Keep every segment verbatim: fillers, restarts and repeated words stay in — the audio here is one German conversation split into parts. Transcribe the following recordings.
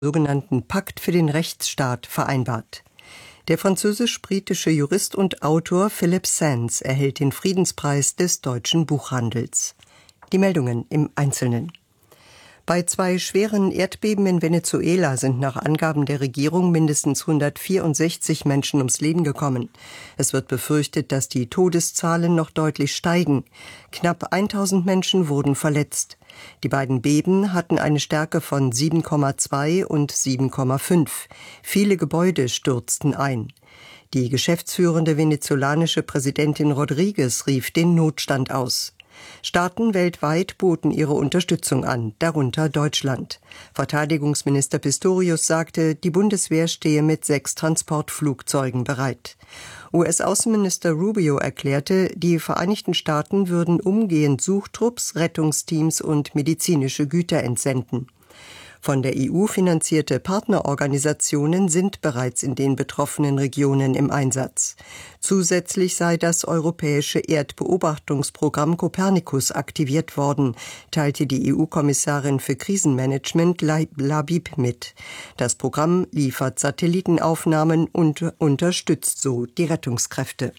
sogenannten Pakt für den Rechtsstaat vereinbart. Der französisch-britische Jurist und Autor Philip Sands erhält den Friedenspreis des deutschen Buchhandels. Die Meldungen im Einzelnen. Bei zwei schweren Erdbeben in Venezuela sind nach Angaben der Regierung mindestens hundertvierundsechzig Menschen ums Leben gekommen. Es wird befürchtet, dass die Todeszahlen noch deutlich steigen. Knapp tausend Menschen wurden verletzt. Die beiden Beben hatten eine Stärke von sieben Komma zwei und sieben Komma fünf. Viele Gebäude stürzten ein. Die geschäftsführende venezolanische Präsidentin Rodriguez rief den Notstand aus. Staaten weltweit boten ihre Unterstützung an, darunter Deutschland. Verteidigungsminister Pistorius sagte, die Bundeswehr stehe mit sechs Transportflugzeugen bereit. U S-Außenminister Rubio erklärte, die Vereinigten Staaten würden umgehend Suchtrupps, Rettungsteams und medizinische Güter entsenden. Von der E U finanzierte Partnerorganisationen sind bereits in den betroffenen Regionen im Einsatz. Zusätzlich sei das europäische Erdbeobachtungsprogramm Copernicus aktiviert worden, teilte die E U-Kommissarin für Krisenmanagement Labib mit. Das Programm liefert Satellitenaufnahmen und unterstützt so die Rettungskräfte.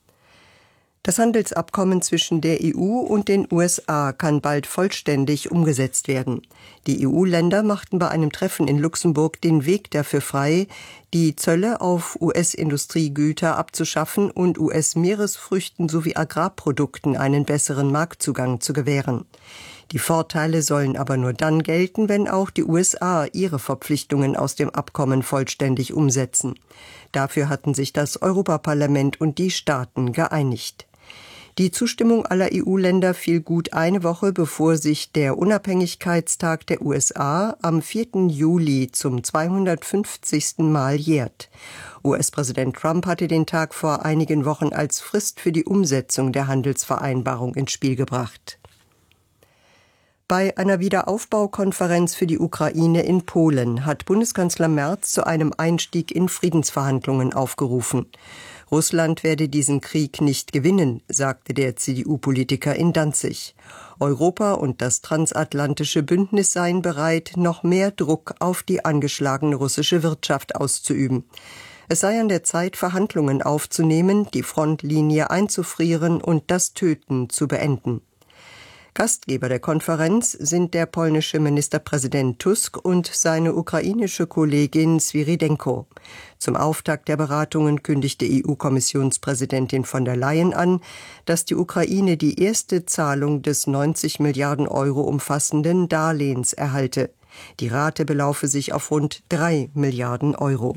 Das Handelsabkommen zwischen der E U und den U S A kann bald vollständig umgesetzt werden. Die E U-Länder machten bei einem Treffen in Luxemburg den Weg dafür frei, die Zölle auf U S-Industriegüter abzuschaffen und U S-Meeresfrüchten sowie Agrarprodukten einen besseren Marktzugang zu gewähren. Die Vorteile sollen aber nur dann gelten, wenn auch die U S A ihre Verpflichtungen aus dem Abkommen vollständig umsetzen. Dafür hatten sich das Europaparlament und die Staaten geeinigt. Die Zustimmung aller E U-Länder fiel gut eine Woche, bevor sich der Unabhängigkeitstag der U S A am vierten Juli zum zweihundertfünfzigsten Mal jährt. U S-Präsident Trump hatte den Tag vor einigen Wochen als Frist für die Umsetzung der Handelsvereinbarung ins Spiel gebracht. Bei einer Wiederaufbaukonferenz für die Ukraine in Polen hat Bundeskanzler Merz zu einem Einstieg in Friedensverhandlungen aufgerufen. Russland werde diesen Krieg nicht gewinnen, sagte der C D U-Politiker in Danzig. Europa und das transatlantische Bündnis seien bereit, noch mehr Druck auf die angeschlagene russische Wirtschaft auszuüben. Es sei an der Zeit, Verhandlungen aufzunehmen, die Frontlinie einzufrieren und das Töten zu beenden. Gastgeber der Konferenz sind der polnische Ministerpräsident Tusk und seine ukrainische Kollegin Swirydenko. Zum Auftakt der Beratungen kündigte E U-Kommissionspräsidentin von der Leyen an, dass die Ukraine die erste Zahlung des neunzig Milliarden Euro umfassenden Darlehens erhalte. Die Rate belaufe sich auf rund drei Milliarden Euro.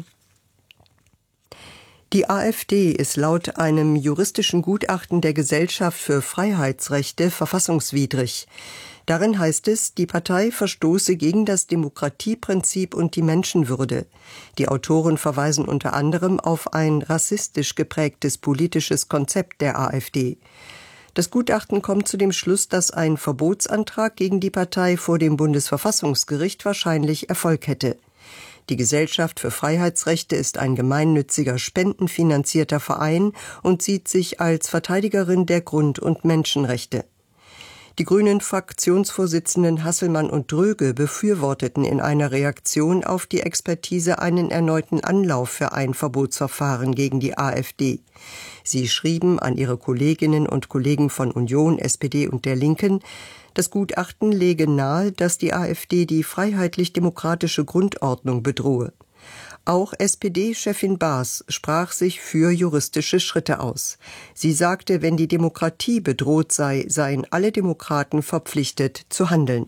Die AfD ist laut einem juristischen Gutachten der Gesellschaft für Freiheitsrechte verfassungswidrig. Darin heißt es, die Partei verstoße gegen das Demokratieprinzip und die Menschenwürde. Die Autoren verweisen unter anderem auf ein rassistisch geprägtes politisches Konzept der AfD. Das Gutachten kommt zu dem Schluss, dass ein Verbotsantrag gegen die Partei vor dem Bundesverfassungsgericht wahrscheinlich Erfolg hätte. Die Gesellschaft für Freiheitsrechte ist ein gemeinnütziger, spendenfinanzierter Verein und sieht sich als Verteidigerin der Grund- und Menschenrechte. Die Grünen-Fraktionsvorsitzenden Hasselmann und Dröge befürworteten in einer Reaktion auf die Expertise einen erneuten Anlauf für ein Verbotsverfahren gegen die AfD. Sie schrieben an ihre Kolleginnen und Kollegen von Union, S P D und der Linken, das Gutachten lege nahe, dass die AfD die freiheitlich-demokratische Grundordnung bedrohe. Auch S P D-Chefin Baas sprach sich für juristische Schritte aus. Sie sagte, wenn die Demokratie bedroht sei, seien alle Demokraten verpflichtet zu handeln.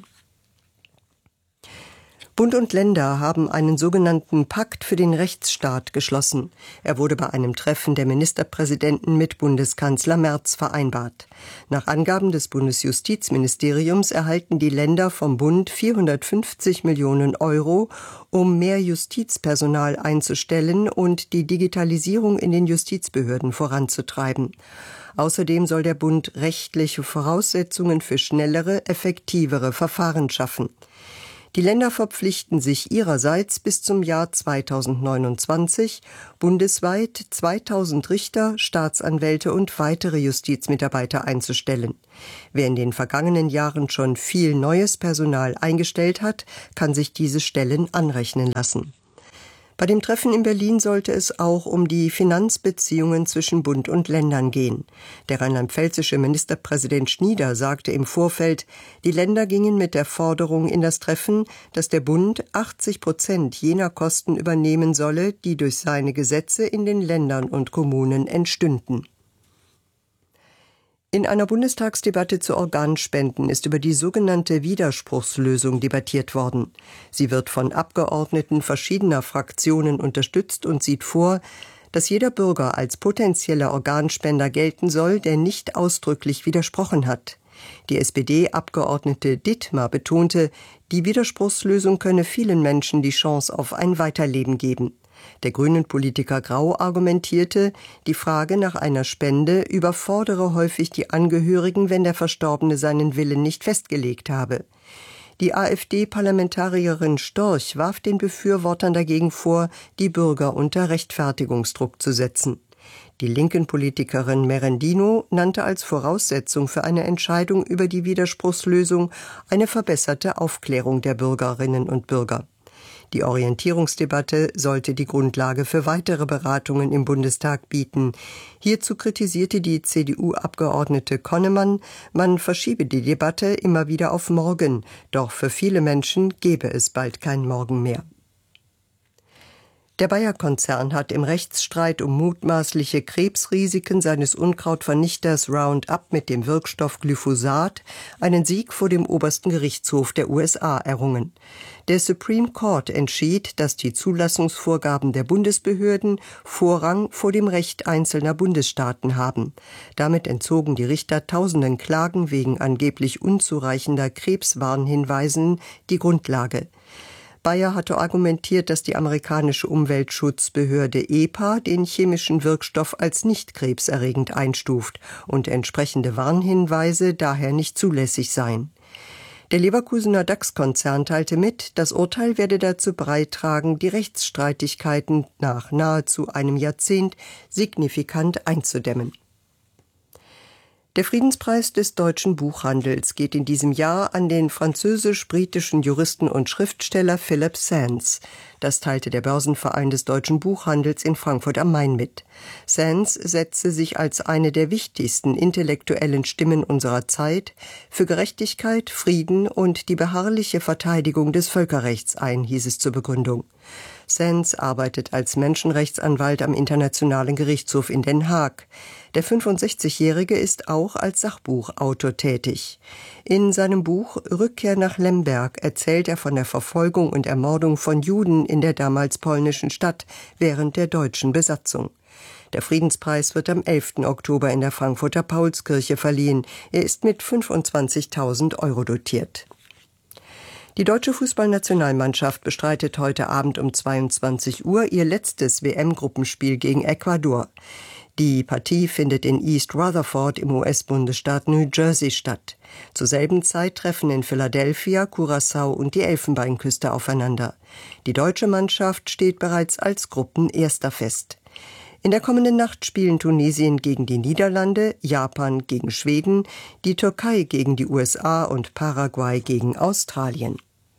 Bund und Länder haben einen sogenannten Pakt für den Rechtsstaat geschlossen. Er wurde bei einem Treffen der Ministerpräsidenten mit Bundeskanzler Merz vereinbart. Nach Angaben des Bundesjustizministeriums erhalten die Länder vom Bund vierhundertfünfzig Millionen Euro, um mehr Justizpersonal einzustellen und die Digitalisierung in den Justizbehörden voranzutreiben. Außerdem soll der Bund rechtliche Voraussetzungen für schnellere, effektivere Verfahren schaffen. Die Länder verpflichten sich ihrerseits bis zum Jahr zweitausendneunundzwanzig bundesweit zweitausend Richter, Staatsanwälte und weitere Justizmitarbeiter einzustellen. Wer in den vergangenen Jahren schon viel neues Personal eingestellt hat, kann sich diese Stellen anrechnen lassen. Bei dem Treffen in Berlin sollte es auch um die Finanzbeziehungen zwischen Bund und Ländern gehen. Der rheinland-pfälzische Ministerpräsident Schnieder sagte im Vorfeld, die Länder gingen mit der Forderung in das Treffen, dass der Bund achtzig Prozent jener Kosten übernehmen solle, die durch seine Gesetze in den Ländern und Kommunen entstünden. In einer Bundestagsdebatte zu Organspenden ist über die sogenannte Widerspruchslösung debattiert worden. Sie wird von Abgeordneten verschiedener Fraktionen unterstützt und sieht vor, dass jeder Bürger als potenzieller Organspender gelten soll, der nicht ausdrücklich widersprochen hat. Die S P D-Abgeordnete Dittmar betonte, die Widerspruchslösung könne vielen Menschen die Chance auf ein Weiterleben geben. Der Grünen-Politiker Grau argumentierte, die Frage nach einer Spende überfordere häufig die Angehörigen, wenn der Verstorbene seinen Willen nicht festgelegt habe. Die AfD-Parlamentarierin Storch warf den Befürwortern dagegen vor, die Bürger unter Rechtfertigungsdruck zu setzen. Die linken Politikerin Merendino nannte als Voraussetzung für eine Entscheidung über die Widerspruchslösung eine verbesserte Aufklärung der Bürgerinnen und Bürger. Die Orientierungsdebatte sollte die Grundlage für weitere Beratungen im Bundestag bieten. Hierzu kritisierte die C D U-Abgeordnete Konnemann, man verschiebe die Debatte immer wieder auf morgen, doch für viele Menschen gäbe es bald kein Morgen mehr. Der Bayer-Konzern hat im Rechtsstreit um mutmaßliche Krebsrisiken seines Unkrautvernichters Roundup mit dem Wirkstoff Glyphosat einen Sieg vor dem obersten Gerichtshof der U S A errungen. Der Supreme Court entschied, dass die Zulassungsvorgaben der Bundesbehörden Vorrang vor dem Recht einzelner Bundesstaaten haben. Damit entzogen die Richter tausenden Klagen wegen angeblich unzureichender Krebswarnhinweisen die Grundlage. Bayer hatte argumentiert, dass die amerikanische Umweltschutzbehörde E P A den chemischen Wirkstoff als nicht krebserregend einstuft und entsprechende Warnhinweise daher nicht zulässig seien. Der Leverkusener DAX-Konzern teilte mit, das Urteil werde dazu beitragen, die Rechtsstreitigkeiten nach nahezu einem Jahrzehnt signifikant einzudämmen. Der Friedenspreis des deutschen Buchhandels geht in diesem Jahr an den französisch-britischen Juristen und Schriftsteller Philip Sands. Das teilte der Börsenverein des deutschen Buchhandels in Frankfurt am Main mit. Sands setzte sich als eine der wichtigsten intellektuellen Stimmen unserer Zeit für Gerechtigkeit, Frieden und die beharrliche Verteidigung des Völkerrechts ein, hieß es zur Begründung. Sands arbeitet als Menschenrechtsanwalt am Internationalen Gerichtshof in Den Haag. Der fünfundsechzigjährige ist auch als Sachbuchautor tätig. In seinem Buch Rückkehr nach Lemberg erzählt er von der Verfolgung und Ermordung von Juden in der damals polnischen Stadt während der deutschen Besatzung. Der Friedenspreis wird am elften Oktober in der Frankfurter Paulskirche verliehen. Er ist mit fünfundzwanzigtausend Euro dotiert. Die deutsche Fußballnationalmannschaft bestreitet heute Abend um zweiundzwanzig Uhr ihr letztes W M-Gruppenspiel gegen Ecuador. Die Partie findet in East Rutherford im U S-Bundesstaat New Jersey statt. Zur selben Zeit treffen in Philadelphia, Curaçao und die Elfenbeinküste aufeinander. Die deutsche Mannschaft steht bereits als Gruppenerster fest. In der kommenden Nacht spielen Tunesien gegen die Niederlande, Japan gegen Schweden, die Türkei gegen die U S A und Paraguay gegen Australien.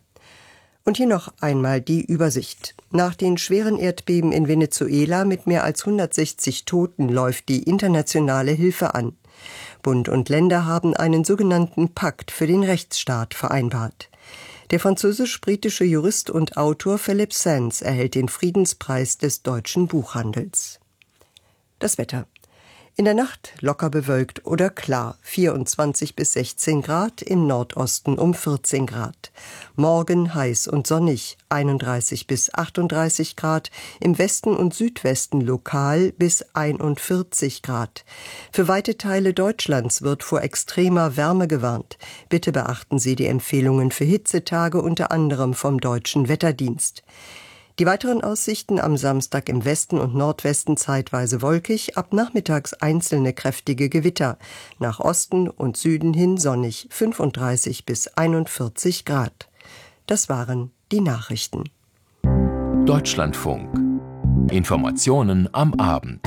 Und hier noch einmal die Übersicht. Nach den schweren Erdbeben in Venezuela mit mehr als hundertsechzig Toten läuft die internationale Hilfe an. Bund und Länder haben einen sogenannten Pakt für den Rechtsstaat vereinbart. Der französisch-britische Jurist und Autor Philip Sands erhält den Friedenspreis des deutschen Buchhandels. Das Wetter. In der Nacht locker bewölkt oder klar, vierundzwanzig bis sechzehn Grad, im Nordosten um vierzehn Grad. Morgen heiß und sonnig, einunddreißig bis achtunddreißig Grad, im Westen und Südwesten lokal bis einundvierzig Grad. Für weite Teile Deutschlands wird vor extremer Wärme gewarnt. Bitte beachten Sie die Empfehlungen für Hitzetage unter anderem vom Deutschen Wetterdienst. Die weiteren Aussichten am Samstag im Westen und Nordwesten zeitweise wolkig, ab nachmittags einzelne kräftige Gewitter. Nach Osten und Süden hin sonnig, fünfunddreißig bis einundvierzig Grad. Das waren die Nachrichten. Deutschlandfunk. Informationen am Abend.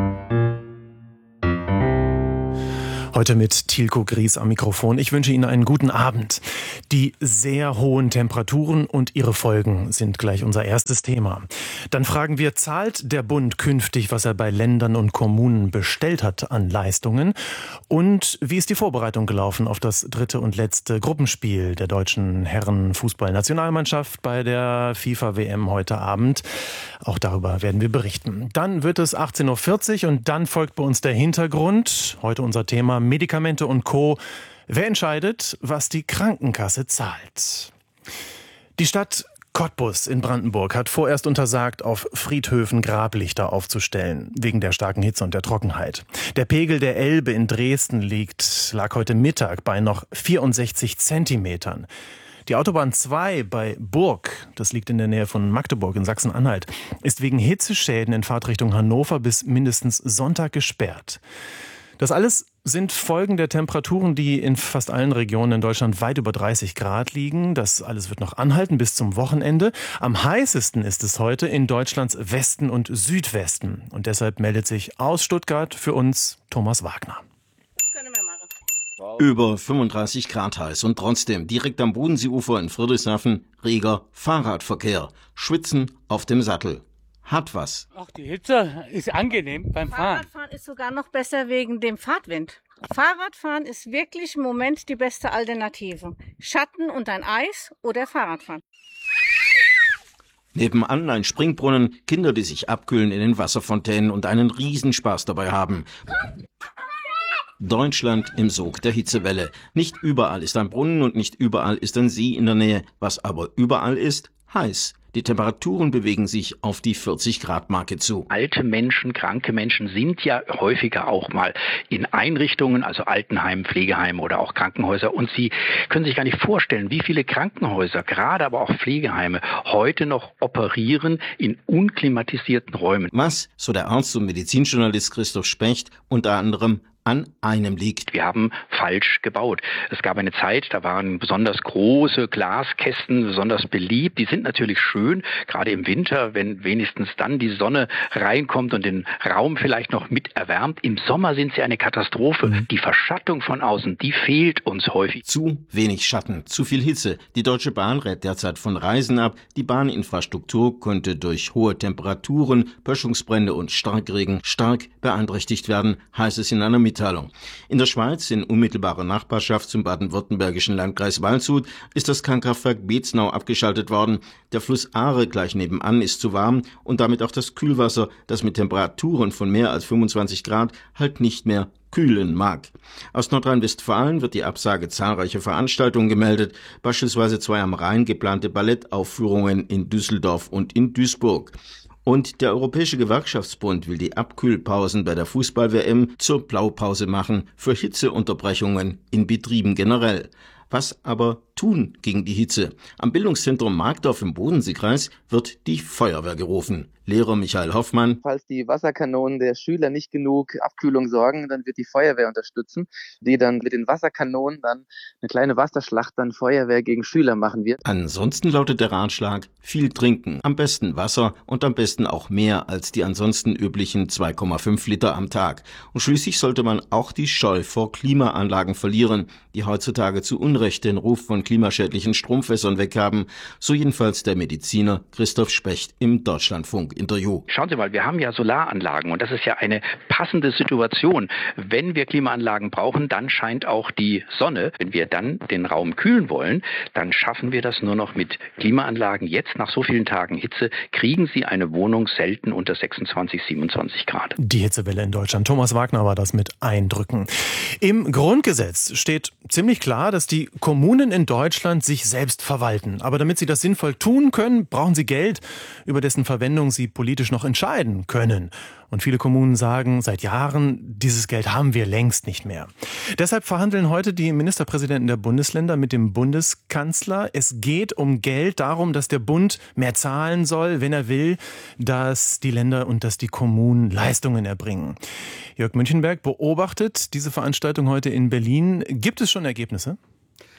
Heute mit Tilko Gries am Mikrofon. Ich wünsche Ihnen einen guten Abend. Die sehr hohen Temperaturen und ihre Folgen sind gleich unser erstes Thema. Dann fragen wir, zahlt der Bund künftig, was er bei Ländern und Kommunen bestellt hat an Leistungen? Und wie ist die Vorbereitung gelaufen auf das dritte und letzte Gruppenspiel der deutschen Herren-Fußball-Nationalmannschaft bei der FIFA-W M heute Abend? Auch darüber werden wir berichten. Dann wird es achtzehn Uhr vierzig und dann folgt bei uns der Hintergrund. Heute unser Thema Medikamente und Co. Wer entscheidet, was die Krankenkasse zahlt? Die Stadt Cottbus in Brandenburg hat vorerst untersagt, auf Friedhöfen Grablichter aufzustellen, wegen der starken Hitze und der Trockenheit. Der Pegel der Elbe in Dresden liegt, lag heute Mittag bei noch vierundsechzig Zentimetern. Die Autobahn zwei bei Burg, das liegt in der Nähe von Magdeburg in Sachsen-Anhalt, ist wegen Hitzeschäden in Fahrtrichtung Hannover bis mindestens Sonntag gesperrt. Das alles sind Folgen der Temperaturen, die in fast allen Regionen in Deutschland weit über dreißig Grad liegen. Das alles wird noch anhalten bis zum Wochenende. Am heißesten ist es heute in Deutschlands Westen und Südwesten. Und deshalb meldet sich aus Stuttgart für uns Thomas Wagner. Über fünfunddreißig Grad heiß und trotzdem direkt am Bodenseeufer in Friedrichshafen reger Fahrradverkehr. Schwitzen auf dem Sattel. Hat was. Ach, die Hitze ist angenehm beim Fahren. Fahrradfahren ist sogar noch besser wegen dem Fahrtwind. Fahrradfahren ist wirklich im Moment die beste Alternative. Schatten und ein Eis oder Fahrradfahren. Nebenan ein Springbrunnen, Kinder, die sich abkühlen in den Wasserfontänen und einen Riesenspaß dabei haben. Deutschland im Sog der Hitzewelle. Nicht überall ist ein Brunnen und nicht überall ist ein See in der Nähe. Was aber überall ist, heiß. Die Temperaturen bewegen sich auf die vierzig Grad Marke zu. Alte Menschen, kranke Menschen sind ja häufiger auch mal in Einrichtungen, also Altenheimen, Pflegeheimen oder auch Krankenhäuser. Und Sie können sich gar nicht vorstellen, wie viele Krankenhäuser, gerade aber auch Pflegeheime, heute noch operieren in unklimatisierten Räumen. Was, so der Arzt und Medizinjournalist Christoph Specht, unter anderem an einem liegt. Wir haben falsch gebaut. Es gab eine Zeit, da waren besonders große Glaskästen besonders beliebt. Die sind natürlich schön, gerade im Winter, wenn wenigstens dann die Sonne reinkommt und den Raum vielleicht noch mit erwärmt. Im Sommer sind sie eine Katastrophe. Mhm. Die Verschattung von außen, die fehlt uns häufig. Zu wenig Schatten, zu viel Hitze. Die Deutsche Bahn rät derzeit von Reisen ab. Die Bahninfrastruktur könnte durch hohe Temperaturen, Böschungsbrände und Starkregen stark beeinträchtigt werden, heißt es in einer Mitteilung. In der Schweiz, in unmittelbarer Nachbarschaft zum baden-württembergischen Landkreis Waldshut, ist das Kernkraftwerk Beznau abgeschaltet worden. Der Fluss Aare gleich nebenan ist zu warm und damit auch das Kühlwasser, das mit Temperaturen von mehr als fünfundzwanzig Grad halt nicht mehr kühlen mag. Aus Nordrhein-Westfalen wird die Absage zahlreicher Veranstaltungen gemeldet, beispielsweise zwei am Rhein geplante Ballettaufführungen in Düsseldorf und in Duisburg. Und der Europäische Gewerkschaftsbund will die Abkühlpausen bei der Fußball-W M zur Blaupause machen für Hitzeunterbrechungen in Betrieben generell. Was aber tun gegen die Hitze? Am Bildungszentrum Markdorf im Bodenseekreis wird die Feuerwehr gerufen. Lehrer Michael Hoffmann. Falls die Wasserkanonen der Schüler nicht genug Abkühlung sorgen, dann wird die Feuerwehr unterstützen, die dann mit den Wasserkanonen dann eine kleine Wasserschlacht dann Feuerwehr gegen Schüler machen wird. Ansonsten lautet der Ratschlag, viel trinken, am besten Wasser und am besten auch mehr als die ansonsten üblichen zwei Komma fünf Liter am Tag. Und schließlich sollte man auch die Scheu vor Klimaanlagen verlieren, die heutzutage zu Unrecht den Ruf von klimaschädlichen Stromfässern weghaben, so jedenfalls der Mediziner Christoph Specht im Deutschlandfunk-Interview. Schauen Sie mal, wir haben ja Solaranlagen und das ist ja eine passende Situation. Wenn wir Klimaanlagen brauchen, dann scheint auch die Sonne. Wenn wir dann den Raum kühlen wollen, dann schaffen wir das nur noch mit Klimaanlagen. Jetzt nach so vielen Tagen Hitze kriegen Sie eine Wohnung selten unter sechsundzwanzig, siebenundzwanzig Grad. Die Hitzewelle in Deutschland. Thomas Wagner war das mit Eindrücken. Im Grundgesetz steht ziemlich klar, dass die Kommunen in Deutschland sich selbst verwalten. Aber damit sie das sinnvoll tun können, brauchen sie Geld, über dessen Verwendung sie politisch noch entscheiden können. Und viele Kommunen sagen seit Jahren, dieses Geld haben wir längst nicht mehr. Deshalb verhandeln heute die Ministerpräsidenten der Bundesländer mit dem Bundeskanzler. Es geht um Geld, darum, dass der Bund mehr zahlen soll, wenn er will, dass die Länder und dass die Kommunen Leistungen erbringen. Jörg Münchenberg beobachtet diese Veranstaltung heute in Berlin. Gibt es schon Ergebnisse?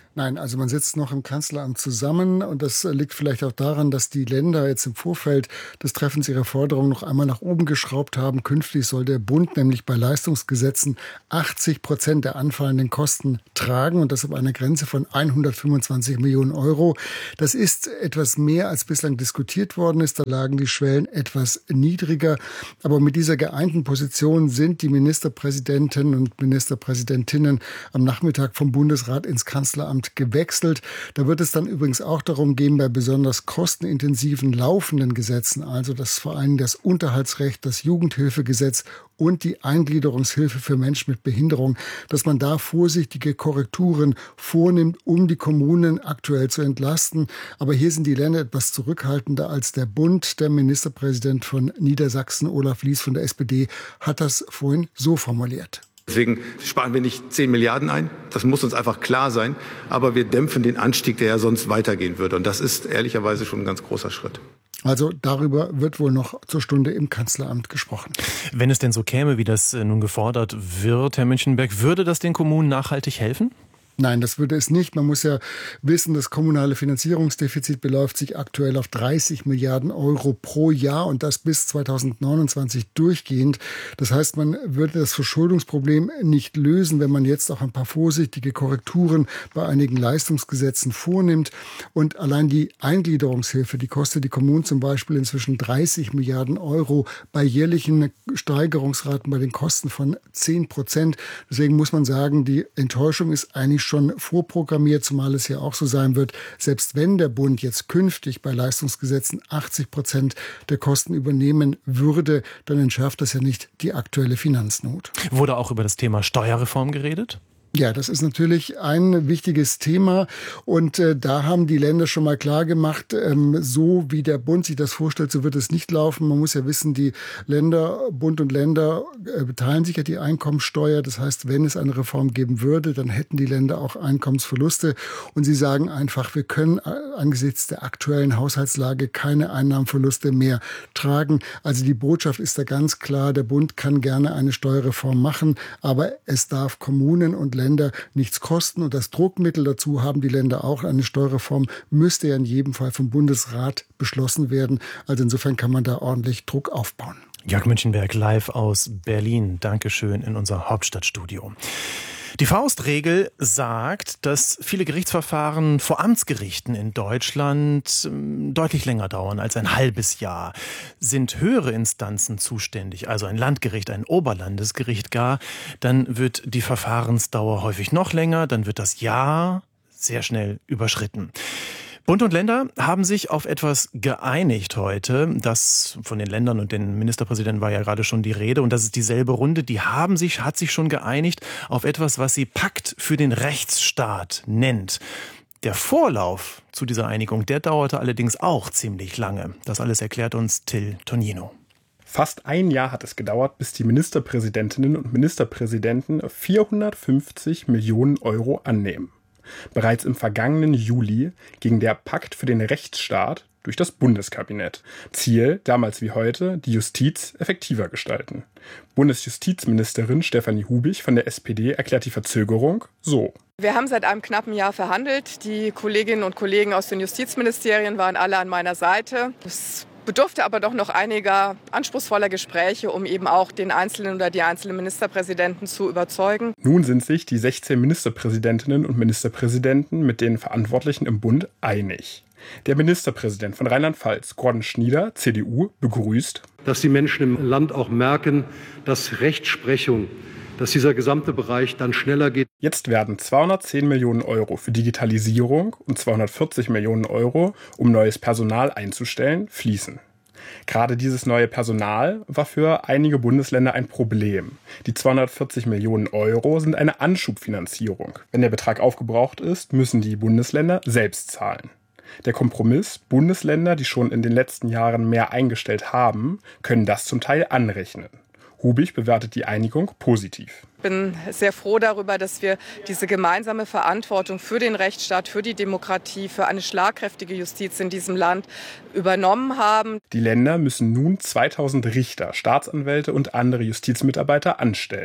Nein, also man sitzt noch im Kanzleramt zusammen und das liegt vielleicht auch daran, dass die Länder jetzt im Vorfeld des Treffens ihre Forderungen noch einmal nach oben geschraubt haben. Künftig soll der Bund nämlich bei Leistungsgesetzen achtzig Prozent der anfallenden Kosten tragen und das auf einer Grenze von hundertfünfundzwanzig Millionen Euro. Das ist etwas mehr, als bislang diskutiert worden ist. Da lagen die Schwellen etwas niedriger. Aber mit dieser geeinten Position sind die Ministerpräsidenten und Ministerpräsidentinnen am Nachmittag vom Bundesrat ins Kanzleramt gewechselt. Da wird es dann übrigens auch darum gehen, bei besonders kostenintensiven laufenden Gesetzen, also das vor allem das Unterhaltsrecht, das Jugendhilfegesetz und die Eingliederungshilfe für Menschen mit Behinderung, dass man da vorsichtige Korrekturen vornimmt, um die Kommunen aktuell zu entlasten. Aber hier sind die Länder etwas zurückhaltender als der Bund. Der Ministerpräsident von Niedersachsen, Olaf Lies von der S P D, hat das vorhin so formuliert. Deswegen sparen wir nicht zehn Milliarden ein. Das muss uns einfach klar sein. Aber wir dämpfen den Anstieg, der ja sonst weitergehen würde. Und das ist ehrlicherweise schon ein ganz großer Schritt. Also darüber wird wohl noch zur Stunde im Kanzleramt gesprochen. Wenn es denn so käme, wie das nun gefordert wird, Herr Münchenberg, würde das den Kommunen nachhaltig helfen? Nein, das würde es nicht. Man muss ja wissen, das kommunale Finanzierungsdefizit beläuft sich aktuell auf dreißig Milliarden Euro pro Jahr und das bis zweitausendneunundzwanzig durchgehend. Das heißt, man würde das Verschuldungsproblem nicht lösen, wenn man jetzt auch ein paar vorsichtige Korrekturen bei einigen Leistungsgesetzen vornimmt. Und allein die Eingliederungshilfe, die kostet die Kommunen zum Beispiel inzwischen dreißig Milliarden Euro bei jährlichen Steigerungsraten bei den Kosten von zehn Prozent. Deswegen muss man sagen, die Enttäuschung ist eigentlich schon vorprogrammiert, zumal es ja auch so sein wird, selbst wenn der Bund jetzt künftig bei Leistungsgesetzen achtzig Prozent der Kosten übernehmen würde, dann entschärft das ja nicht die aktuelle Finanznot. Wurde auch über das Thema Steuerreform geredet? Ja, das ist natürlich ein wichtiges Thema und äh, da haben die Länder schon mal klar gemacht, ähm, so wie der Bund sich das vorstellt, so wird es nicht laufen. Man muss ja wissen, die Länder, Bund und Länder äh, beteilen sich ja die Einkommensteuer. Das heißt, wenn es eine Reform geben würde, dann hätten die Länder auch Einkommensverluste und sie sagen einfach, wir können äh, angesichts der aktuellen Haushaltslage keine Einnahmenverluste mehr tragen. Also die Botschaft ist da ganz klar, der Bund kann gerne eine Steuerreform machen, aber es darf Kommunen und Länder nichts kosten. Und das Druckmittel dazu haben die Länder auch. Eine Steuerreform müsste ja in jedem Fall vom Bundesrat beschlossen werden. Also insofern kann man da ordentlich Druck aufbauen. Jörg Münchenberg live aus Berlin. Dankeschön in unser Hauptstadtstudio. Die Faustregel sagt, dass viele Gerichtsverfahren vor Amtsgerichten in Deutschland deutlich länger dauern als ein halbes Jahr. Sind höhere Instanzen zuständig, also ein Landgericht, ein Oberlandesgericht gar, dann wird die Verfahrensdauer häufig noch länger, dann wird das Jahr sehr schnell überschritten. Bund und Länder haben sich auf etwas geeinigt heute. Das von den Ländern und den Ministerpräsidenten war ja gerade schon die Rede. Und das ist dieselbe Runde. Die haben sich, hat sich schon geeinigt auf etwas, was sie Pakt für den Rechtsstaat nennt. Der Vorlauf zu dieser Einigung, der dauerte allerdings auch ziemlich lange. Das alles erklärt uns Till Tonino. Fast ein Jahr hat es gedauert, bis die Ministerpräsidentinnen und Ministerpräsidenten vierhundertfünfzig Millionen Euro annehmen. Bereits im vergangenen Juli ging der Pakt für den Rechtsstaat durch das Bundeskabinett. Ziel, damals wie heute, die Justiz effektiver gestalten. Bundesjustizministerin Stefanie Hubich von der S P D erklärt die Verzögerung so. Wir haben seit einem knappen Jahr verhandelt. Die Kolleginnen und Kollegen aus den Justizministerien waren alle an meiner Seite. Es bedurfte aber doch noch einiger anspruchsvoller Gespräche, um eben auch den einzelnen oder die einzelnen Ministerpräsidenten zu überzeugen. Nun sind sich die sechzehn Ministerpräsidentinnen und Ministerpräsidenten mit den Verantwortlichen im Bund einig. Der Ministerpräsident von Rheinland-Pfalz, Gordon Schnieder, C D U, begrüßt, dass die Menschen im Land auch merken, dass Rechtsprechung, dass dieser gesamte Bereich dann schneller geht. Jetzt werden zweihundertzehn Millionen Euro für Digitalisierung und zweihundertvierzig Millionen Euro, um neues Personal einzustellen, fließen. Gerade dieses neue Personal war für einige Bundesländer ein Problem. Die zweihundertvierzig Millionen Euro sind eine Anschubfinanzierung. Wenn der Betrag aufgebraucht ist, müssen die Bundesländer selbst zahlen. Der Kompromiss, Bundesländer, die schon in den letzten Jahren mehr eingestellt haben, können das zum Teil anrechnen. Hubich bewertet die Einigung positiv. Ich bin sehr froh darüber, dass wir diese gemeinsame Verantwortung für den Rechtsstaat, für die Demokratie, für eine schlagkräftige Justiz in diesem Land übernommen haben. Die Länder müssen nun zweitausend Richter, Staatsanwälte und andere Justizmitarbeiter anstellen.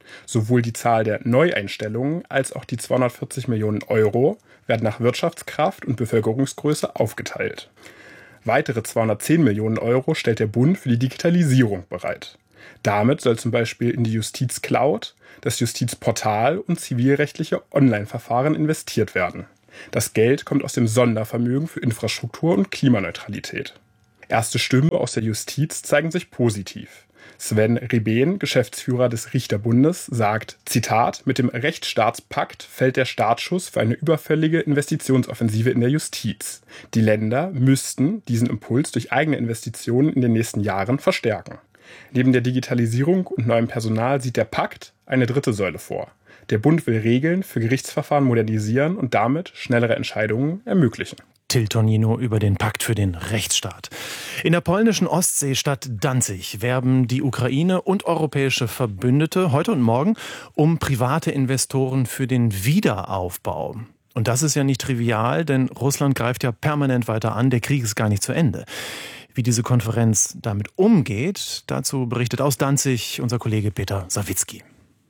Sowohl die Zahl der Neueinstellungen als auch die zweihundertvierzig Millionen Euro werden nach Wirtschaftskraft und Bevölkerungsgröße aufgeteilt. Weitere zweihundertzehn Millionen Euro stellt der Bund für die Digitalisierung bereit. Damit soll zum Beispiel in die Justizcloud, das Justizportal und zivilrechtliche Online-Verfahren investiert werden. Das Geld kommt aus dem Sondervermögen für Infrastruktur und Klimaneutralität. Erste Stimmen aus der Justiz zeigen sich positiv. Sven Rebehn, Geschäftsführer des Richterbundes, sagt, Zitat, mit dem Rechtsstaatspakt fällt der Startschuss für eine überfällige Investitionsoffensive in der Justiz. Die Länder müssten diesen Impuls durch eigene Investitionen in den nächsten Jahren verstärken. Neben der Digitalisierung und neuem Personal sieht der Pakt eine dritte Säule vor. Der Bund will Regeln für Gerichtsverfahren modernisieren und damit schnellere Entscheidungen ermöglichen. Till Tonino über den Pakt für den Rechtsstaat. In der polnischen Ostseestadt Danzig werben die Ukraine und europäische Verbündete heute und morgen um private Investoren für den Wiederaufbau. Und das ist ja nicht trivial, denn Russland greift ja permanent weiter an. Der Krieg ist gar nicht zu Ende. Wie diese Konferenz damit umgeht, dazu berichtet aus Danzig unser Kollege Peter Sawicki.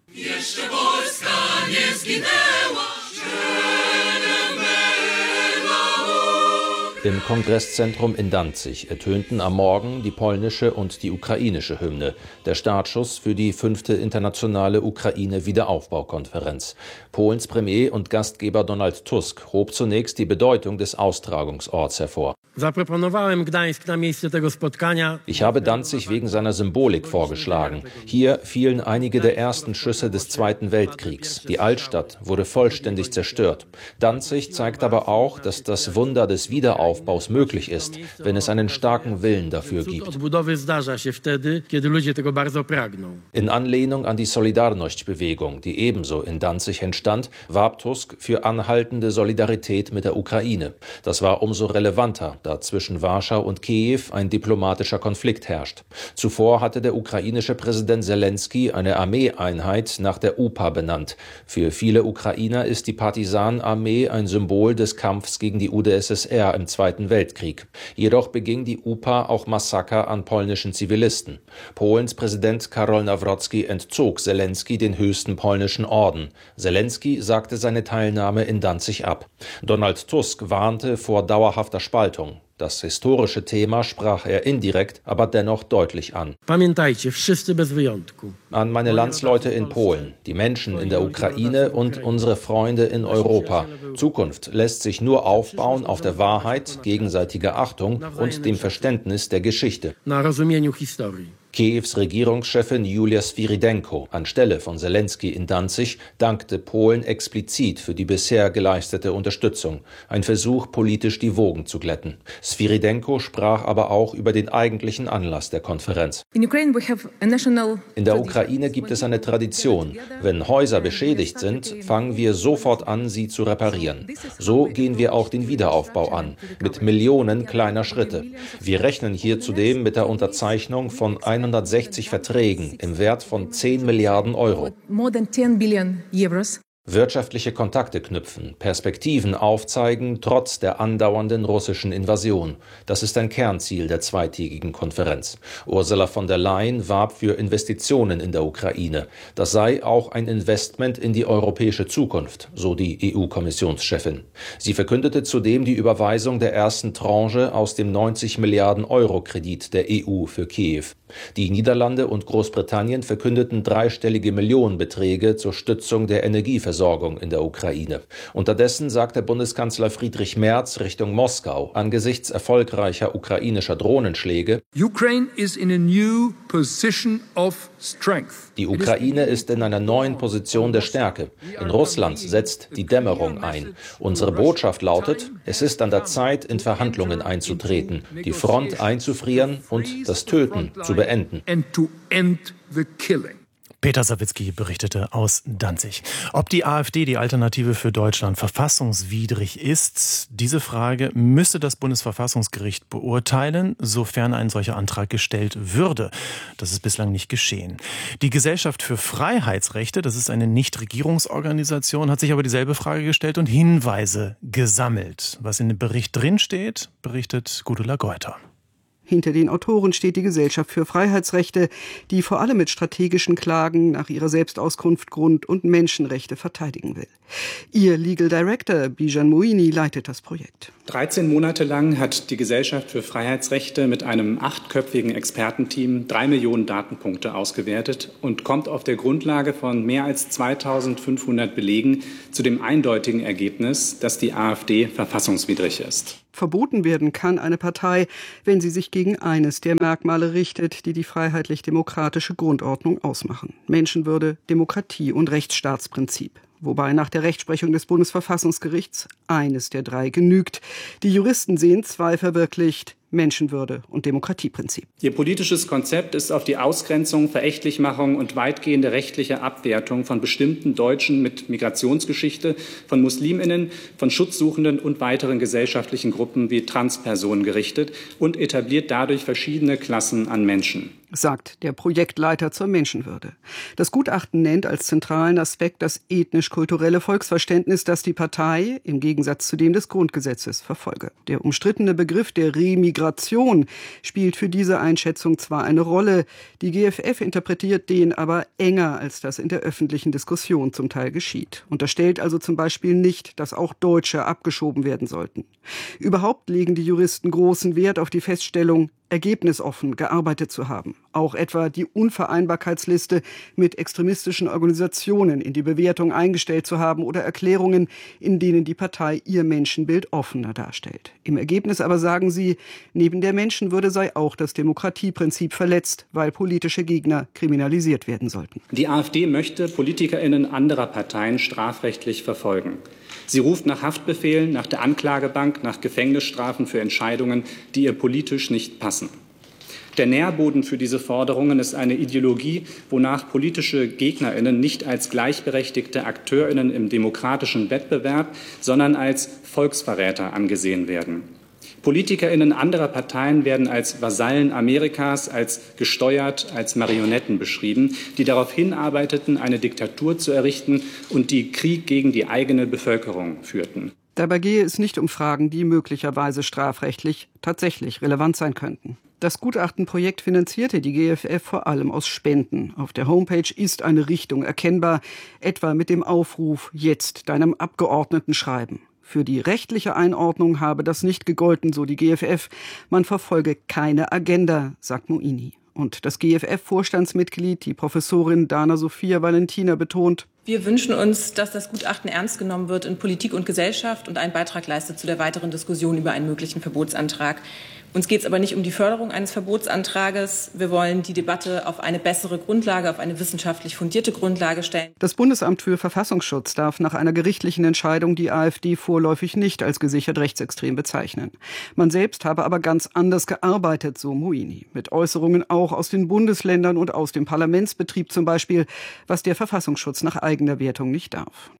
Im Kongresszentrum in Danzig ertönten am Morgen die polnische und die ukrainische Hymne, der Startschuss für die fünfte internationale Ukraine-Wiederaufbaukonferenz. Polens Premier und Gastgeber Donald Tusk hob zunächst die Bedeutung des Austragungsorts hervor. Ich habe Danzig wegen seiner Symbolik vorgeschlagen. Hier fielen einige der ersten Schüsse des Zweiten Weltkriegs. Die Altstadt wurde vollständig zerstört. Danzig zeigt aber auch, dass das Wunder des Wiederaufbaus möglich ist, wenn es einen starken Willen dafür gibt. In Anlehnung an die Solidarność-Bewegung, die ebenso in Danzig entstand, warb Tusk für anhaltende Solidarität mit der Ukraine. Das war umso relevanter, da zwischen Warschau und Kiew ein diplomatischer Konflikt herrscht. Zuvor hatte der ukrainische Präsident Selenskyj eine Armeeeinheit nach der U P A benannt. Für viele Ukrainer ist die Partisanenarmee ein Symbol des Kampfs gegen die U d S S R im Zweiten Weltkrieg. Jedoch beging die U P A auch Massaker an polnischen Zivilisten. Polens Präsident Karol Nawrocki entzog Selenskyj den höchsten polnischen Orden. Selenskyj sagte seine Teilnahme in Danzig ab. Donald Tusk warnte vor dauerhafter Spaltung. Das historische Thema sprach er indirekt, aber dennoch deutlich an. An meine Landsleute in Polen, die Menschen in der Ukraine und unsere Freunde in Europa. Zukunft lässt sich nur aufbauen auf der Wahrheit, gegenseitiger Achtung und dem Verständnis der Geschichte. Kiews Regierungschefin Julia Swirydenko anstelle von Selenskyj in Danzig dankte Polen explizit für die bisher geleistete Unterstützung, ein Versuch, politisch die Wogen zu glätten. Swirydenko sprach aber auch über den eigentlichen Anlass der Konferenz. In der Ukraine gibt es eine Tradition. Wenn Häuser beschädigt sind, fangen wir sofort an, sie zu reparieren. So gehen wir auch den Wiederaufbau an, mit Millionen kleiner Schritte. Wir rechnen hier zudem mit der Unterzeichnung von hundertsechzig Verträgen im Wert von zehn Milliarden Euro. Wirtschaftliche Kontakte knüpfen, Perspektiven aufzeigen, trotz der andauernden russischen Invasion. Das ist ein Kernziel der zweitägigen Konferenz. Ursula von der Leyen warb für Investitionen in der Ukraine. Das sei auch ein Investment in die europäische Zukunft, so die E U-Kommissionschefin. Sie verkündete zudem die Überweisung der ersten Tranche aus dem neunzig Milliarden Euro Kredit der E U für Kiew. Die Niederlande und Großbritannien verkündeten dreistellige Millionenbeträge zur Stützung der Energieversorgung in der Ukraine. Unterdessen sagte Bundeskanzler Friedrich Merz Richtung Moskau angesichts erfolgreicher ukrainischer Drohnenschläge: Ukraine is in a new position of strength. Die Ukraine ist in einer neuen Position der Stärke. In Russland setzt die Dämmerung ein. Unsere Botschaft lautet, es ist an der Zeit, in Verhandlungen einzutreten, die Front einzufrieren und das Töten zu beenden. Peter Sawicki berichtete aus Danzig. Ob die AfD, die Alternative für Deutschland, verfassungswidrig ist, diese Frage müsste das Bundesverfassungsgericht beurteilen, sofern ein solcher Antrag gestellt würde. Das ist bislang nicht geschehen. Die Gesellschaft für Freiheitsrechte, das ist eine Nichtregierungsorganisation, hat sich aber dieselbe Frage gestellt und Hinweise gesammelt. Was in dem Bericht drinsteht, berichtet Gudula Geuter. Hinter den Autoren steht die Gesellschaft für Freiheitsrechte, die vor allem mit strategischen Klagen nach ihrer Selbstauskunft Grund- und Menschenrechte verteidigen will. Ihr Legal Director Bijan Moini leitet das Projekt. dreizehn Monate lang hat die Gesellschaft für Freiheitsrechte mit einem achtköpfigen Expertenteam drei Millionen Datenpunkte ausgewertet und kommt auf der Grundlage von mehr als zweitausendfünfhundert Belegen zu dem eindeutigen Ergebnis, dass die AfD verfassungswidrig ist. Verboten werden kann eine Partei, wenn sie sich gegen eines der Merkmale richtet, die die freiheitlich-demokratische Grundordnung ausmachen: Menschenwürde, Demokratie und Rechtsstaatsprinzip. Wobei nach der Rechtsprechung des Bundesverfassungsgerichts eines der drei genügt. Die Juristen sehen zwei verwirklicht: Menschenwürde und Demokratieprinzip. Ihr politisches Konzept ist auf die Ausgrenzung, Verächtlichmachung und weitgehende rechtliche Abwertung von bestimmten Deutschen mit Migrationsgeschichte, von Musliminnen, von Schutzsuchenden und weiteren gesellschaftlichen Gruppen wie Transpersonen gerichtet und etabliert dadurch verschiedene Klassen an Menschen, sagt der Projektleiter zur Menschenwürde. Das Gutachten nennt als zentralen Aspekt das ethnisch-kulturelle Volksverständnis, das die Partei im Gegensatz zu dem des Grundgesetzes verfolge. Der umstrittene Begriff der Remigration spielt für diese Einschätzung zwar eine Rolle, die G F F interpretiert den aber enger, als das in der öffentlichen Diskussion zum Teil geschieht. Unterstellt also zum Beispiel nicht, dass auch Deutsche abgeschoben werden sollten. Überhaupt legen die Juristen großen Wert auf die Feststellung, ergebnisoffen gearbeitet zu haben. Auch etwa die Unvereinbarkeitsliste mit extremistischen Organisationen in die Bewertung eingestellt zu haben oder Erklärungen, in denen die Partei ihr Menschenbild offener darstellt. Im Ergebnis aber sagen sie, neben der Menschenwürde sei auch das Demokratieprinzip verletzt, weil politische Gegner kriminalisiert werden sollten. Die AfD möchte PolitikerInnen anderer Parteien strafrechtlich verfolgen. Sie ruft nach Haftbefehlen, nach der Anklagebank, nach Gefängnisstrafen für Entscheidungen, die ihr politisch nicht passen. Der Nährboden für diese Forderungen ist eine Ideologie, wonach politische GegnerInnen nicht als gleichberechtigte AkteurInnen im demokratischen Wettbewerb, sondern als Volksverräter angesehen werden. PolitikerInnen anderer Parteien werden als Vasallen Amerikas, als gesteuert, als Marionetten beschrieben, die darauf hinarbeiteten, eine Diktatur zu errichten und die Krieg gegen die eigene Bevölkerung führten. Dabei gehe es nicht um Fragen, die möglicherweise strafrechtlich tatsächlich relevant sein könnten. Das Gutachtenprojekt finanzierte die G F F vor allem aus Spenden. Auf der Homepage ist eine Richtung erkennbar, etwa mit dem Aufruf „Jetzt deinem Abgeordneten schreiben“. Für die rechtliche Einordnung habe das nicht gegolten, so die G F F. Man verfolge keine Agenda, sagt Moini. Und das G F F-Vorstandsmitglied, die Professorin Dana Sophia Valentina, betont: Wir wünschen uns, dass das Gutachten ernst genommen wird in Politik und Gesellschaft und einen Beitrag leistet zu der weiteren Diskussion über einen möglichen Verbotsantrag. Uns geht es aber nicht um die Förderung eines Verbotsantrages. Wir wollen die Debatte auf eine bessere Grundlage, auf eine wissenschaftlich fundierte Grundlage stellen. Das Bundesamt für Verfassungsschutz darf nach einer gerichtlichen Entscheidung die AfD vorläufig nicht als gesichert rechtsextrem bezeichnen. Man selbst habe aber ganz anders gearbeitet, so Moini. Mit Äußerungen auch aus den Bundesländern und aus dem Parlamentsbetrieb zum Beispiel, was der Verfassungsschutz nach eigener Wertung nicht darf.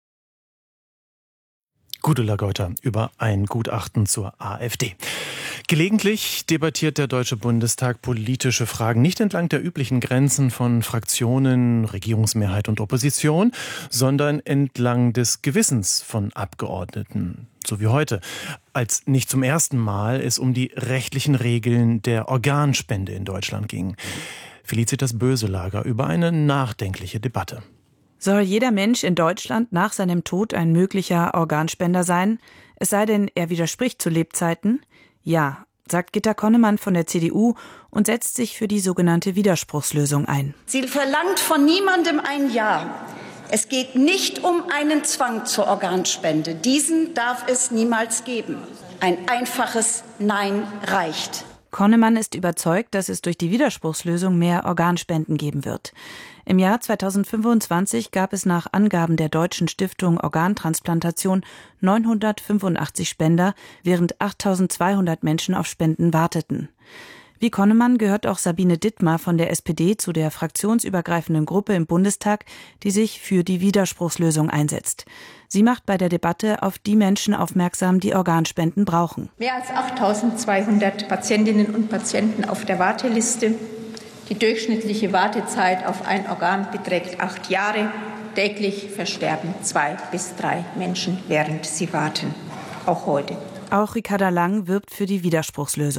Gudula Geuter über ein Gutachten zur AfD. Gelegentlich debattiert der Deutsche Bundestag politische Fragen nicht entlang der üblichen Grenzen von Fraktionen, Regierungsmehrheit und Opposition, sondern entlang des Gewissens von Abgeordneten. So wie heute, als nicht zum ersten Mal es um die rechtlichen Regeln der Organspende in Deutschland ging. Felicitas Böselager über eine nachdenkliche Debatte. Soll jeder Mensch in Deutschland nach seinem Tod ein möglicher Organspender sein? Es sei denn, er widerspricht zu Lebzeiten? Ja, sagt Gitta Connemann von der C D U und setzt sich für die sogenannte Widerspruchslösung ein. Sie verlangt von niemandem ein Ja. Es geht nicht um einen Zwang zur Organspende. Diesen darf es niemals geben. Ein einfaches Nein reicht. Connemann ist überzeugt, dass es durch die Widerspruchslösung mehr Organspenden geben wird. Im Jahr zweitausendfünfundzwanzig gab es nach Angaben der Deutschen Stiftung Organtransplantation neunhundertfünfundachtzig Spender, während achttausendzweihundert Menschen auf Spenden warteten. Wie Connemann gehört auch Sabine Dittmar von der S P D zu der fraktionsübergreifenden Gruppe im Bundestag, die sich für die Widerspruchslösung einsetzt. Sie macht bei der Debatte auf die Menschen aufmerksam, die Organspenden brauchen. Mehr als achttausendzweihundert Patientinnen und Patienten auf der Warteliste. Die durchschnittliche Wartezeit auf ein Organ beträgt acht Jahre. Täglich versterben zwei bis drei Menschen, während sie warten. Auch heute. Auch Ricarda Lang wirbt für die Widerspruchslösung.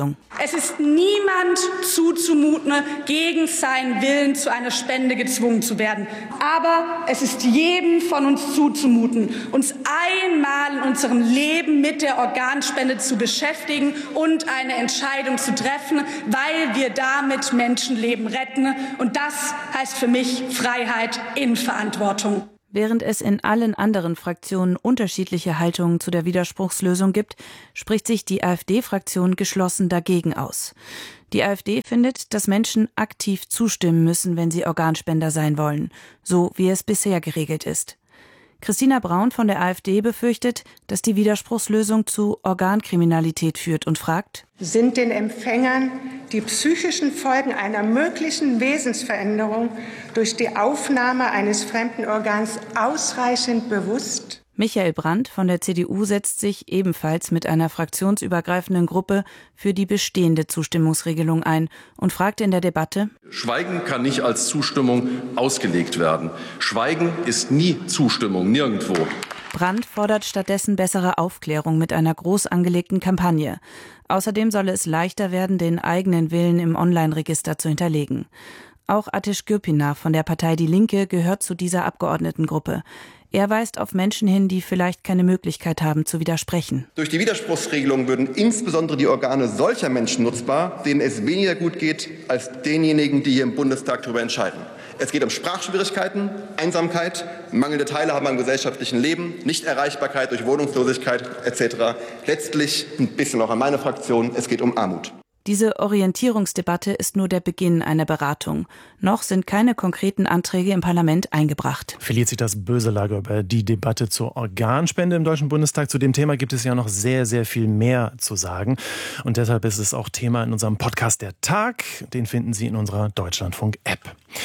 Es ist niemand zuzumuten, gegen seinen Willen zu einer Spende gezwungen zu werden. Aber es ist jedem von uns zuzumuten, uns einmal in unserem Leben mit der Organspende zu beschäftigen und eine Entscheidung zu treffen, weil wir damit Menschenleben retten. Und das heißt für mich Freiheit in Verantwortung. Während es in allen anderen Fraktionen unterschiedliche Haltungen zu der Widerspruchslösung gibt, spricht sich die AfD-Fraktion geschlossen dagegen aus. Die AfD findet, dass Menschen aktiv zustimmen müssen, wenn sie Organspender sein wollen, so wie es bisher geregelt ist. Christina Braun von der AfD befürchtet, dass die Widerspruchslösung zu Organkriminalität führt und fragt: Sind den Empfängern die psychischen Folgen einer möglichen Wesensveränderung durch die Aufnahme eines fremden Organs ausreichend bewusst? Michael Brandt von der C D U setzt sich ebenfalls mit einer fraktionsübergreifenden Gruppe für die bestehende Zustimmungsregelung ein und fragt in der Debatte: Schweigen kann nicht als Zustimmung ausgelegt werden. Schweigen ist nie Zustimmung, nirgendwo. Brandt fordert stattdessen bessere Aufklärung mit einer groß angelegten Kampagne. Außerdem solle es leichter werden, den eigenen Willen im Online-Register zu hinterlegen. Auch Ateş Gürpınar von der Partei Die Linke gehört zu dieser Abgeordnetengruppe. Er weist auf Menschen hin, die vielleicht keine Möglichkeit haben, zu widersprechen. Durch die Widerspruchsregelung würden insbesondere die Organe solcher Menschen nutzbar, denen es weniger gut geht, als denjenigen, die hier im Bundestag darüber entscheiden. Es geht um Sprachschwierigkeiten, Einsamkeit, mangelnde Teilhabe am gesellschaftlichen Leben, Nichterreichbarkeit durch Wohnungslosigkeit et cetera. Letztlich ein bisschen auch an meine Fraktion, es geht um Armut. Diese Orientierungsdebatte ist nur der Beginn einer Beratung. Noch sind keine konkreten Anträge im Parlament eingebracht. Verliert sich das böse Lager über die Debatte zur Organspende im Deutschen Bundestag. Zu dem Thema gibt es ja noch sehr, sehr viel mehr zu sagen. Und deshalb ist es auch Thema in unserem Podcast Der Tag. Den finden Sie in unserer Deutschlandfunk-App.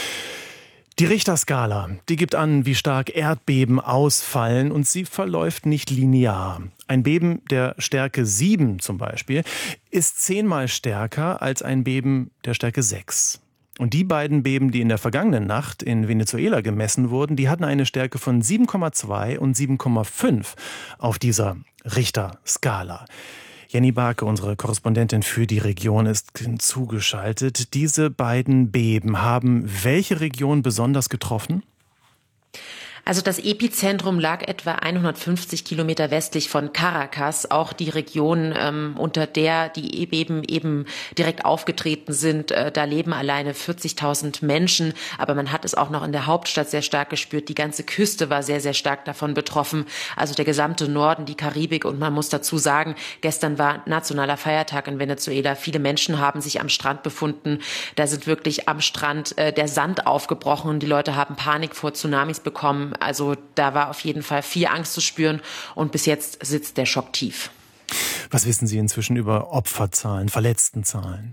Die Richterskala, die gibt an, wie stark Erdbeben ausfallen, und sie verläuft nicht linear. Ein Beben der Stärke sieben zum Beispiel ist zehnmal stärker als ein Beben der Stärke sechs. Und die beiden Beben, die in der vergangenen Nacht in Venezuela gemessen wurden, die hatten eine Stärke von sieben Komma zwei und sieben Komma fünf auf dieser Richterskala. Jenny Barke, unsere Korrespondentin für die Region, ist zugeschaltet. Diese beiden Beben haben welche Region besonders getroffen? Also das Epizentrum lag etwa hundertfünfzig Kilometer westlich von Caracas, auch die Region, ähm, unter der die Erdbeben eben direkt aufgetreten sind. Äh, da leben alleine vierzigtausend Menschen, aber man hat es auch noch in der Hauptstadt sehr stark gespürt. Die ganze Küste war sehr, sehr stark davon betroffen, also der gesamte Norden, die Karibik. Und man muss dazu sagen, gestern war nationaler Feiertag in Venezuela. Viele Menschen haben sich am Strand befunden. Da sind wirklich am Strand äh, der Sand aufgebrochen. Die Leute haben Panik vor Tsunamis bekommen. Also da war auf jeden Fall viel Angst zu spüren, und bis jetzt sitzt der Schock tief. Was wissen Sie inzwischen über Opferzahlen, Verletztenzahlen?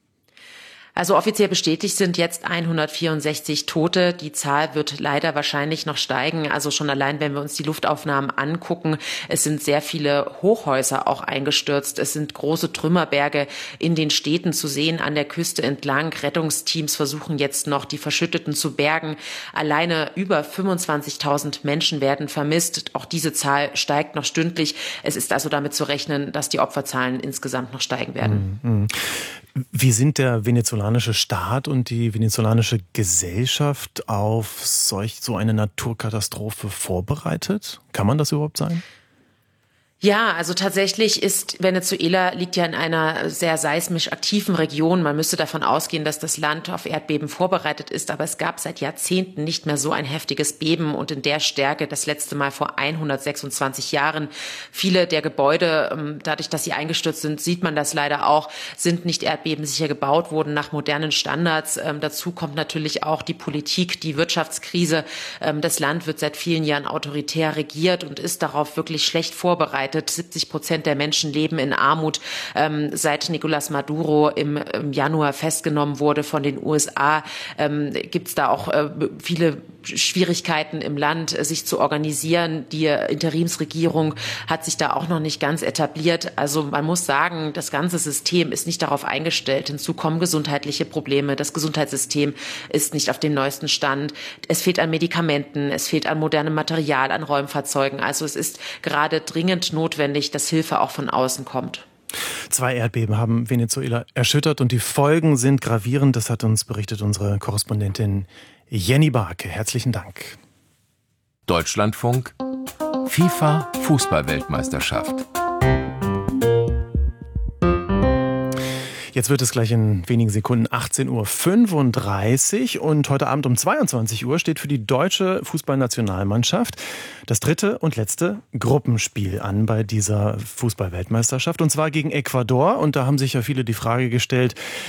Also offiziell bestätigt sind jetzt hundertvierundsechzig Tote. Die Zahl wird leider wahrscheinlich noch steigen. Also schon allein, wenn wir uns die Luftaufnahmen angucken, es sind sehr viele Hochhäuser auch eingestürzt. Es sind große Trümmerberge in den Städten zu sehen, an der Küste entlang. Rettungsteams versuchen jetzt noch, die Verschütteten zu bergen. Alleine über fünfundzwanzigtausend Menschen werden vermisst. Auch diese Zahl steigt noch stündlich. Es ist also damit zu rechnen, dass die Opferzahlen insgesamt noch steigen werden. Wie sind der venezolanische Staat und die venezolanische Gesellschaft auf solch so eine Naturkatastrophe vorbereitet? Kann man das überhaupt sagen? Ja, also tatsächlich ist Venezuela liegt ja in einer sehr seismisch aktiven Region. Man müsste davon ausgehen, dass das Land auf Erdbeben vorbereitet ist. Aber es gab seit Jahrzehnten nicht mehr so ein heftiges Beben und in der Stärke das letzte Mal vor hundertsechsundzwanzig Jahren. Viele der Gebäude, dadurch, dass sie eingestürzt sind, sieht man das leider auch, sind nicht erdbebensicher gebaut worden nach modernen Standards. Dazu kommt natürlich auch die Politik, die Wirtschaftskrise. Das Land wird seit vielen Jahren autoritär regiert und ist darauf wirklich schlecht vorbereitet. siebzig Prozent der Menschen leben in Armut. Ähm, seit Nicolás Maduro im, im Januar festgenommen wurde von den U S A, ähm, gibt es da auch äh, viele Schwierigkeiten im Land, sich zu organisieren. Die Interimsregierung hat sich da auch noch nicht ganz etabliert. Also man muss sagen, das ganze System ist nicht darauf eingestellt. Hinzu kommen gesundheitliche Probleme. Das Gesundheitssystem ist nicht auf dem neuesten Stand. Es fehlt an Medikamenten, es fehlt an modernem Material, an Räumfahrzeugen. Also es ist gerade dringend notwendig, dass Hilfe auch von außen kommt. Zwei Erdbeben haben Venezuela erschüttert und die Folgen sind gravierend. Das hat uns berichtet unsere Korrespondentin Jenny Barke. Herzlichen Dank. Deutschlandfunk FIFA Fußball-Weltmeisterschaft. Jetzt wird es gleich in wenigen Sekunden achtzehn Uhr fünfunddreißig und heute Abend um zweiundzwanzig Uhr steht für die deutsche Fußballnationalmannschaft das dritte und letzte Gruppenspiel an bei dieser Fußball-Weltmeisterschaft und zwar gegen Ecuador. Und da haben sich ja viele die Frage gestellt,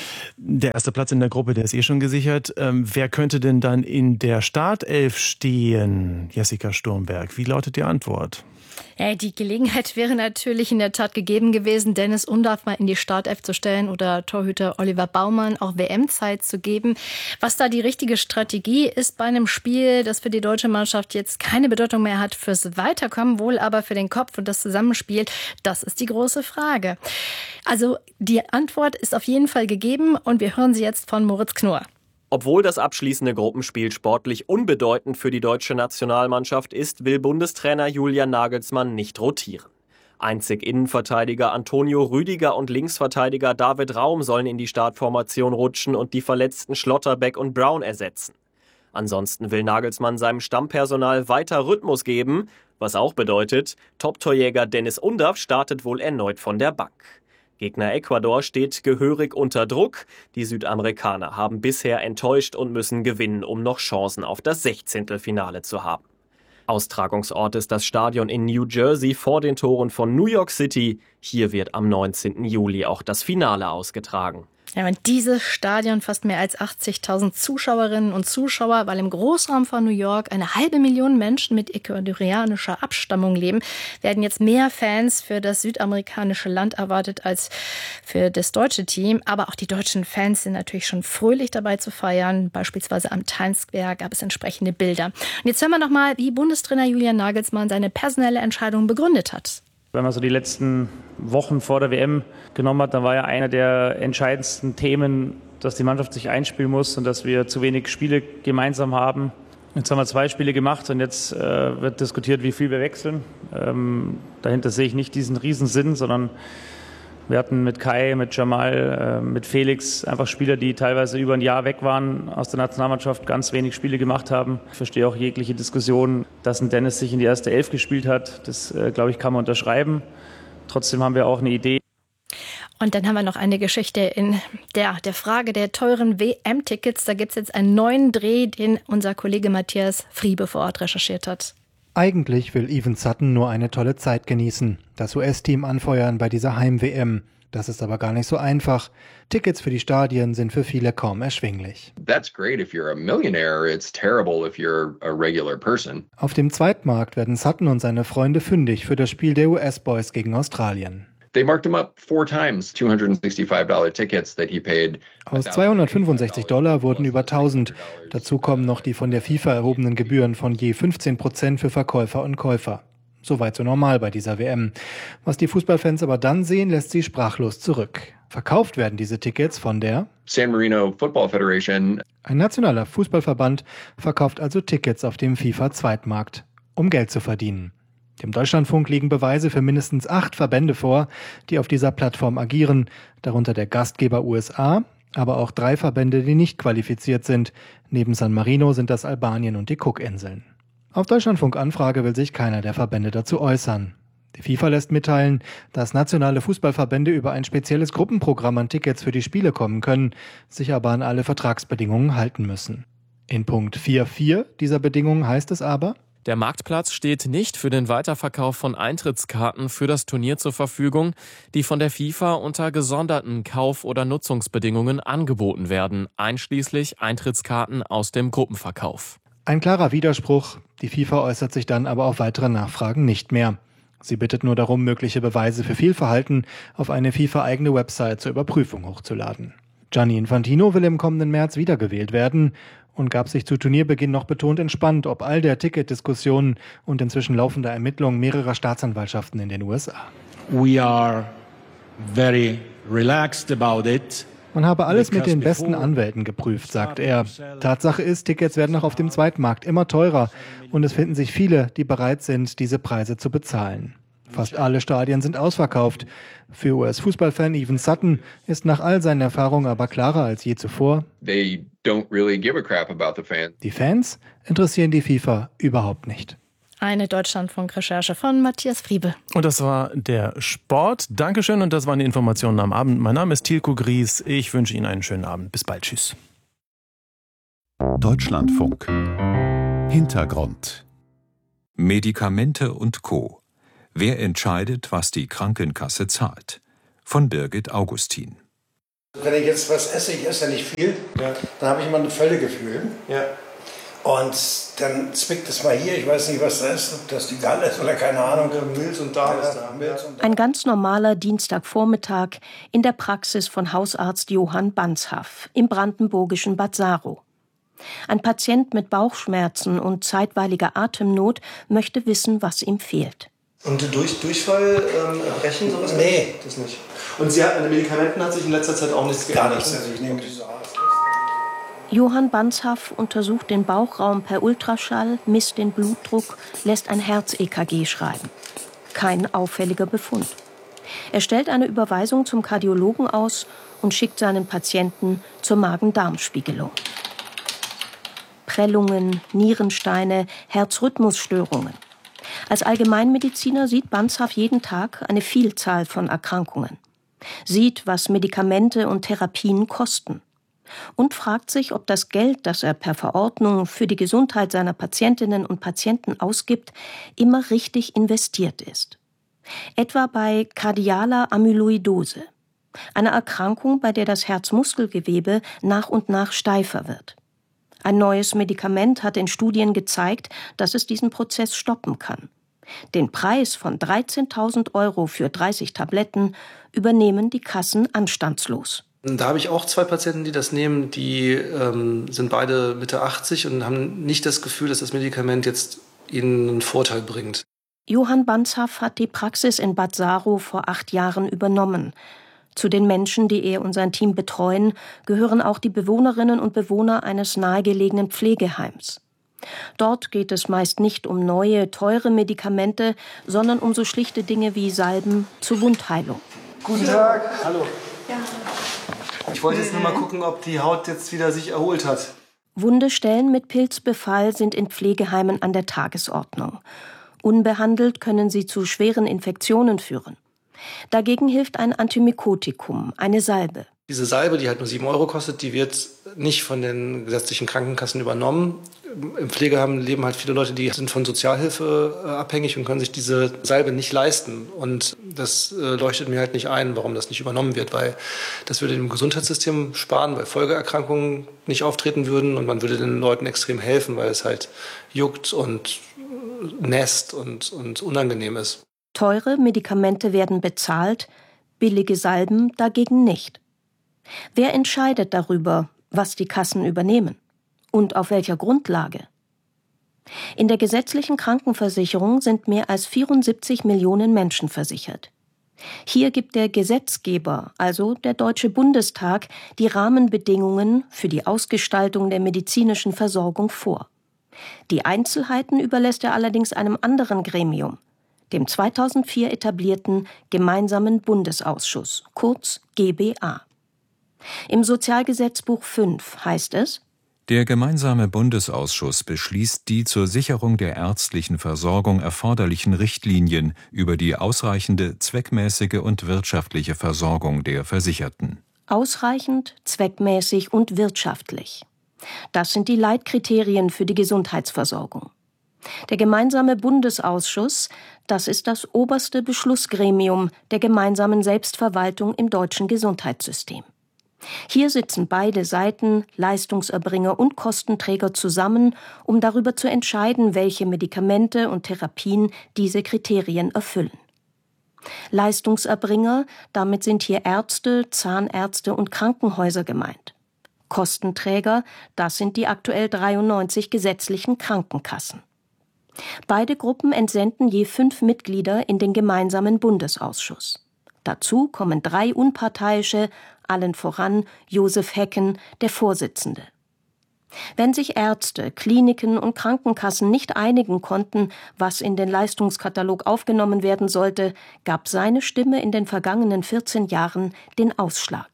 der erste Platz in der Gruppe, der ist eh schon gesichert. Ähm, wer könnte denn dann in der Startelf stehen? Jessica Sturmberg, wie lautet die Antwort? Ja, die Gelegenheit wäre natürlich in der Tat gegeben gewesen, Dennis Undaff mal in die Startelf zu stellen oder Torhüter Oliver Baumann auch W M-Zeit zu geben. Was da die richtige Strategie ist bei einem Spiel, das für die deutsche Mannschaft jetzt keine Bedeutung mehr hat fürs Weiterkommen, wohl aber für den Kopf und das Zusammenspiel, das ist die große Frage. Also die Antwort ist auf jeden Fall gegeben und wir hören sie jetzt von Moritz Knorr. Obwohl das abschließende Gruppenspiel sportlich unbedeutend für die deutsche Nationalmannschaft ist, will Bundestrainer Julian Nagelsmann nicht rotieren. Einzig Innenverteidiger Antonio Rüdiger und Linksverteidiger David Raum sollen in die Startformation rutschen und die verletzten Schlotterbeck und Brown ersetzen. Ansonsten will Nagelsmann seinem Stammpersonal weiter Rhythmus geben, was auch bedeutet, Top-Torjäger Dennis Undaff startet wohl erneut von der Bank. Gegner Ecuador steht gehörig unter Druck. Die Südamerikaner haben bisher enttäuscht und müssen gewinnen, um noch Chancen auf das Sechzehntelfinale zu haben. Austragungsort ist das Stadion in New Jersey vor den Toren von New York City. Hier wird am neunzehnten Juli auch das Finale ausgetragen. Ja, und dieses Stadion fasst mehr als achtzigtausend Zuschauerinnen und Zuschauer, weil im Großraum von New York eine halbe Million Menschen mit ecuadorianischer Abstammung leben, werden jetzt mehr Fans für das südamerikanische Land erwartet als für das deutsche Team. Aber auch die deutschen Fans sind natürlich schon fröhlich dabei zu feiern. Beispielsweise am Times Square gab es entsprechende Bilder. Und jetzt hören wir noch mal, wie Bundestrainer Julian Nagelsmann seine personelle Entscheidung begründet hat. Wenn man so die letzten Wochen vor der W M genommen hat, dann war ja einer der entscheidendsten Themen, dass die Mannschaft sich einspielen muss und dass wir zu wenig Spiele gemeinsam haben. Jetzt haben wir zwei Spiele gemacht und jetzt äh, wird diskutiert, wie viel wir wechseln. Ähm, dahinter sehe ich nicht diesen Riesensinn, sondern wir hatten mit Kai, mit Jamal, äh, mit Felix einfach Spieler, die teilweise über ein Jahr weg waren aus der Nationalmannschaft, ganz wenig Spiele gemacht haben. Ich verstehe auch jegliche Diskussion, dass ein Dennis sich in die erste Elf gespielt hat. Das, äh, glaube ich, kann man unterschreiben. Trotzdem haben wir auch eine Idee. Und dann haben wir noch eine Geschichte in der, der Frage der teuren W M-Tickets. Da gibt es jetzt einen neuen Dreh, den unser Kollege Matthias Friebe vor Ort recherchiert hat. Eigentlich will Even Sutton nur eine tolle Zeit genießen, das U S-Team anfeuern bei dieser Heim-W M. Das ist aber gar nicht so einfach. Tickets für die Stadien sind für viele kaum erschwinglich. That's great if you're a millionaire. It's terrible if you're a regular person. Auf dem Zweitmarkt werden Sutton und seine Freunde fündig für das Spiel der U S-Boys gegen Australien. They marked him up four times, two hundred sixty-five dollar tickets that he paid. Aus zweihundertfünfundsechzig Dollar wurden über tausend. Dazu kommen noch die von der FIFA erhobenen Gebühren von je fünfzehn Prozent für Verkäufer und Käufer. Soweit so normal bei dieser W M. Was die Fußballfans aber dann sehen, lässt sie sprachlos zurück. Verkauft werden diese Tickets von der San Marino Football Federation. Ein nationaler Fußballverband verkauft also Tickets auf dem FIFA-Zweitmarkt, um Geld zu verdienen. Dem Deutschlandfunk liegen Beweise für mindestens acht Verbände vor, die auf dieser Plattform agieren, darunter der Gastgeber U S A, aber auch drei Verbände, die nicht qualifiziert sind. Neben San Marino sind das Albanien und die Cookinseln. Auf Deutschlandfunk-Anfrage will sich keiner der Verbände dazu äußern. Die FIFA lässt mitteilen, dass nationale Fußballverbände über ein spezielles Gruppenprogramm an Tickets für die Spiele kommen können, sich aber an alle Vertragsbedingungen halten müssen. In Punkt vier Punkt vier dieser Bedingungen heißt es aber: Der Marktplatz steht nicht für den Weiterverkauf von Eintrittskarten für das Turnier zur Verfügung, die von der FIFA unter gesonderten Kauf- oder Nutzungsbedingungen angeboten werden, einschließlich Eintrittskarten aus dem Gruppenverkauf. Ein klarer Widerspruch. Die FIFA äußert sich dann aber auf weitere Nachfragen nicht mehr. Sie bittet nur darum, mögliche Beweise für Fehlverhalten auf eine FIFA-eigene Website zur Überprüfung hochzuladen. Gianni Infantino will im kommenden März wiedergewählt werden und gab sich zu Turnierbeginn noch betont entspannt, ob all der Ticketdiskussionen und inzwischen laufender Ermittlungen mehrerer Staatsanwaltschaften in den U S A. We are very relaxed about it. Man habe alles mit den besten Anwälten geprüft, sagt er. Tatsache ist, Tickets werden auch auf dem Zweitmarkt immer teurer und es finden sich viele, die bereit sind, diese Preise zu bezahlen. Fast alle Stadien sind ausverkauft. Für U S-Fußballfan Evan Sutton ist nach all seinen Erfahrungen aber klarer als je zuvor: They don't really give a crap about the fans. Die Fans interessieren die FIFA überhaupt nicht. Eine Deutschlandfunk-Recherche von Matthias Friebe. Und das war der Sport. Dankeschön, und das waren die Informationen am Abend. Mein Name ist Tilko Gries. Ich wünsche Ihnen einen schönen Abend. Bis bald. Tschüss. Deutschlandfunk. Hintergrund. Medikamente und Co. Wer entscheidet, was die Krankenkasse zahlt? Von Birgit Augustin. Wenn ich jetzt was esse, ich esse ja nicht viel, ja. Dann habe ich immer ein Völlegefühl. Ja. Und dann zwickt es mal hier, ich weiß nicht, was da ist, ob das die Galle ist oder keine Ahnung. Milz und Darm ist da. Ein ganz normaler Dienstagvormittag in der Praxis von Hausarzt Johann Banzhaf im brandenburgischen Bad Saro. Ein Patient mit Bauchschmerzen und zeitweiliger Atemnot möchte wissen, was ihm fehlt. Und durch, Durchfall, ähm, Erbrechen, sowas? Nee. Das nicht. Und Sie hat, an den Medikamenten hat sich in letzter Zeit auch nichts geändert? Gar nichts. Also ich nehme diese Art. Johann Banzhaf untersucht den Bauchraum per Ultraschall, misst den Blutdruck, lässt ein Herz-E K G schreiben. Kein auffälliger Befund. Er stellt eine Überweisung zum Kardiologen aus und schickt seinen Patienten zur Magen-Darm-Spiegelung. Prellungen, Nierensteine, Herzrhythmusstörungen. Als Allgemeinmediziner sieht Banzhaf jeden Tag eine Vielzahl von Erkrankungen. Sieht, was Medikamente und Therapien kosten. Und fragt sich, ob das Geld, das er per Verordnung für die Gesundheit seiner Patientinnen und Patienten ausgibt, immer richtig investiert ist. Etwa bei kardialer Amyloidose, einer Erkrankung, bei der das Herzmuskelgewebe nach und nach steifer wird. Ein neues Medikament hat in Studien gezeigt, dass es diesen Prozess stoppen kann. Den Preis von dreizehntausend Euro für dreißig Tabletten übernehmen die Kassen anstandslos. Da habe ich auch zwei Patienten, die das nehmen, die ähm, sind beide Mitte achtzig und haben nicht das Gefühl, dass das Medikament jetzt ihnen einen Vorteil bringt. Johann Banzhaf hat die Praxis in Bad Saro vor acht Jahren übernommen. Zu den Menschen, die er und sein Team betreuen, gehören auch die Bewohnerinnen und Bewohner eines nahegelegenen Pflegeheims. Dort geht es meist nicht um neue, teure Medikamente, sondern um so schlichte Dinge wie Salben zur Wundheilung. Guten Tag. Hallo. Ja. Ich wollte jetzt nur mal gucken, ob die Haut jetzt wieder sich erholt hat. Wunde Stellen mit Pilzbefall sind in Pflegeheimen an der Tagesordnung. Unbehandelt können sie zu schweren Infektionen führen. Dagegen hilft ein Antimykotikum, eine Salbe. Diese Salbe, die halt nur sieben Euro kostet, die wird nicht von den gesetzlichen Krankenkassen übernommen. Im Pflegeheim leben halt viele Leute, die sind von Sozialhilfe äh, abhängig und können sich diese Salbe nicht leisten. Und das äh, leuchtet mir halt nicht ein, warum das nicht übernommen wird, weil das würde dem Gesundheitssystem sparen, weil Folgeerkrankungen nicht auftreten würden und man würde den Leuten extrem helfen, weil es halt juckt und nässt und, und unangenehm ist. Teure Medikamente werden bezahlt, billige Salben dagegen nicht. Wer entscheidet darüber, was die Kassen übernehmen? Und auf welcher Grundlage? In der gesetzlichen Krankenversicherung sind mehr als vierundsiebzig Millionen Menschen versichert. Hier gibt der Gesetzgeber, also der Deutsche Bundestag, die Rahmenbedingungen für die Ausgestaltung der medizinischen Versorgung vor. Die Einzelheiten überlässt er allerdings einem anderen Gremium, dem zweitausendvier etablierten Gemeinsamen Bundesausschuss, kurz G B A. Im Sozialgesetzbuch fünf heißt es: Der Gemeinsame Bundesausschuss beschließt die zur Sicherung der ärztlichen Versorgung erforderlichen Richtlinien über die ausreichende, zweckmäßige und wirtschaftliche Versorgung der Versicherten. Ausreichend, zweckmäßig und wirtschaftlich. Das sind die Leitkriterien für die Gesundheitsversorgung. Der Gemeinsame Bundesausschuss, das ist das oberste Beschlussgremium der gemeinsamen Selbstverwaltung im deutschen Gesundheitssystem. Hier sitzen beide Seiten, Leistungserbringer und Kostenträger zusammen, um darüber zu entscheiden, welche Medikamente und Therapien diese Kriterien erfüllen. Leistungserbringer, damit sind hier Ärzte, Zahnärzte und Krankenhäuser gemeint. Kostenträger, das sind die aktuell dreiundneunzig gesetzlichen Krankenkassen. Beide Gruppen entsenden je fünf Mitglieder in den gemeinsamen Bundesausschuss. Dazu kommen drei unparteiische, allen voran Josef Hecken, der Vorsitzende. Wenn sich Ärzte, Kliniken und Krankenkassen nicht einigen konnten, was in den Leistungskatalog aufgenommen werden sollte, gab seine Stimme in den vergangenen vierzehn Jahren den Ausschlag.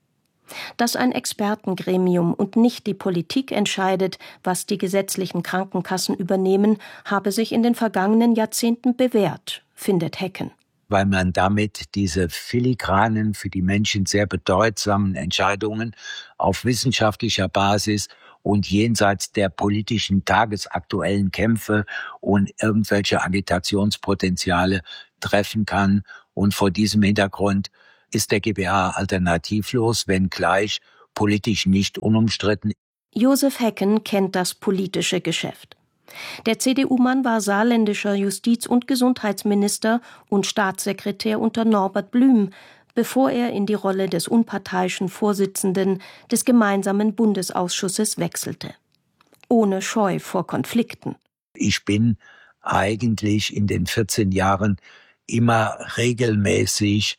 Dass ein Expertengremium und nicht die Politik entscheidet, was die gesetzlichen Krankenkassen übernehmen, habe sich in den vergangenen Jahrzehnten bewährt, findet Hecken. Weil man damit diese filigranen, für die Menschen sehr bedeutsamen Entscheidungen auf wissenschaftlicher Basis und jenseits der politischen tagesaktuellen Kämpfe und irgendwelche Agitationspotenziale treffen kann. Und vor diesem Hintergrund ist der G B A alternativlos, wenngleich politisch nicht unumstritten. Josef Hecken kennt das politische Geschäft. Der C D U-Mann war saarländischer Justiz- und Gesundheitsminister und Staatssekretär unter Norbert Blüm, bevor er in die Rolle des unparteiischen Vorsitzenden des gemeinsamen Bundesausschusses wechselte. Ohne Scheu vor Konflikten. Ich bin eigentlich in den vierzehn Jahren immer regelmäßig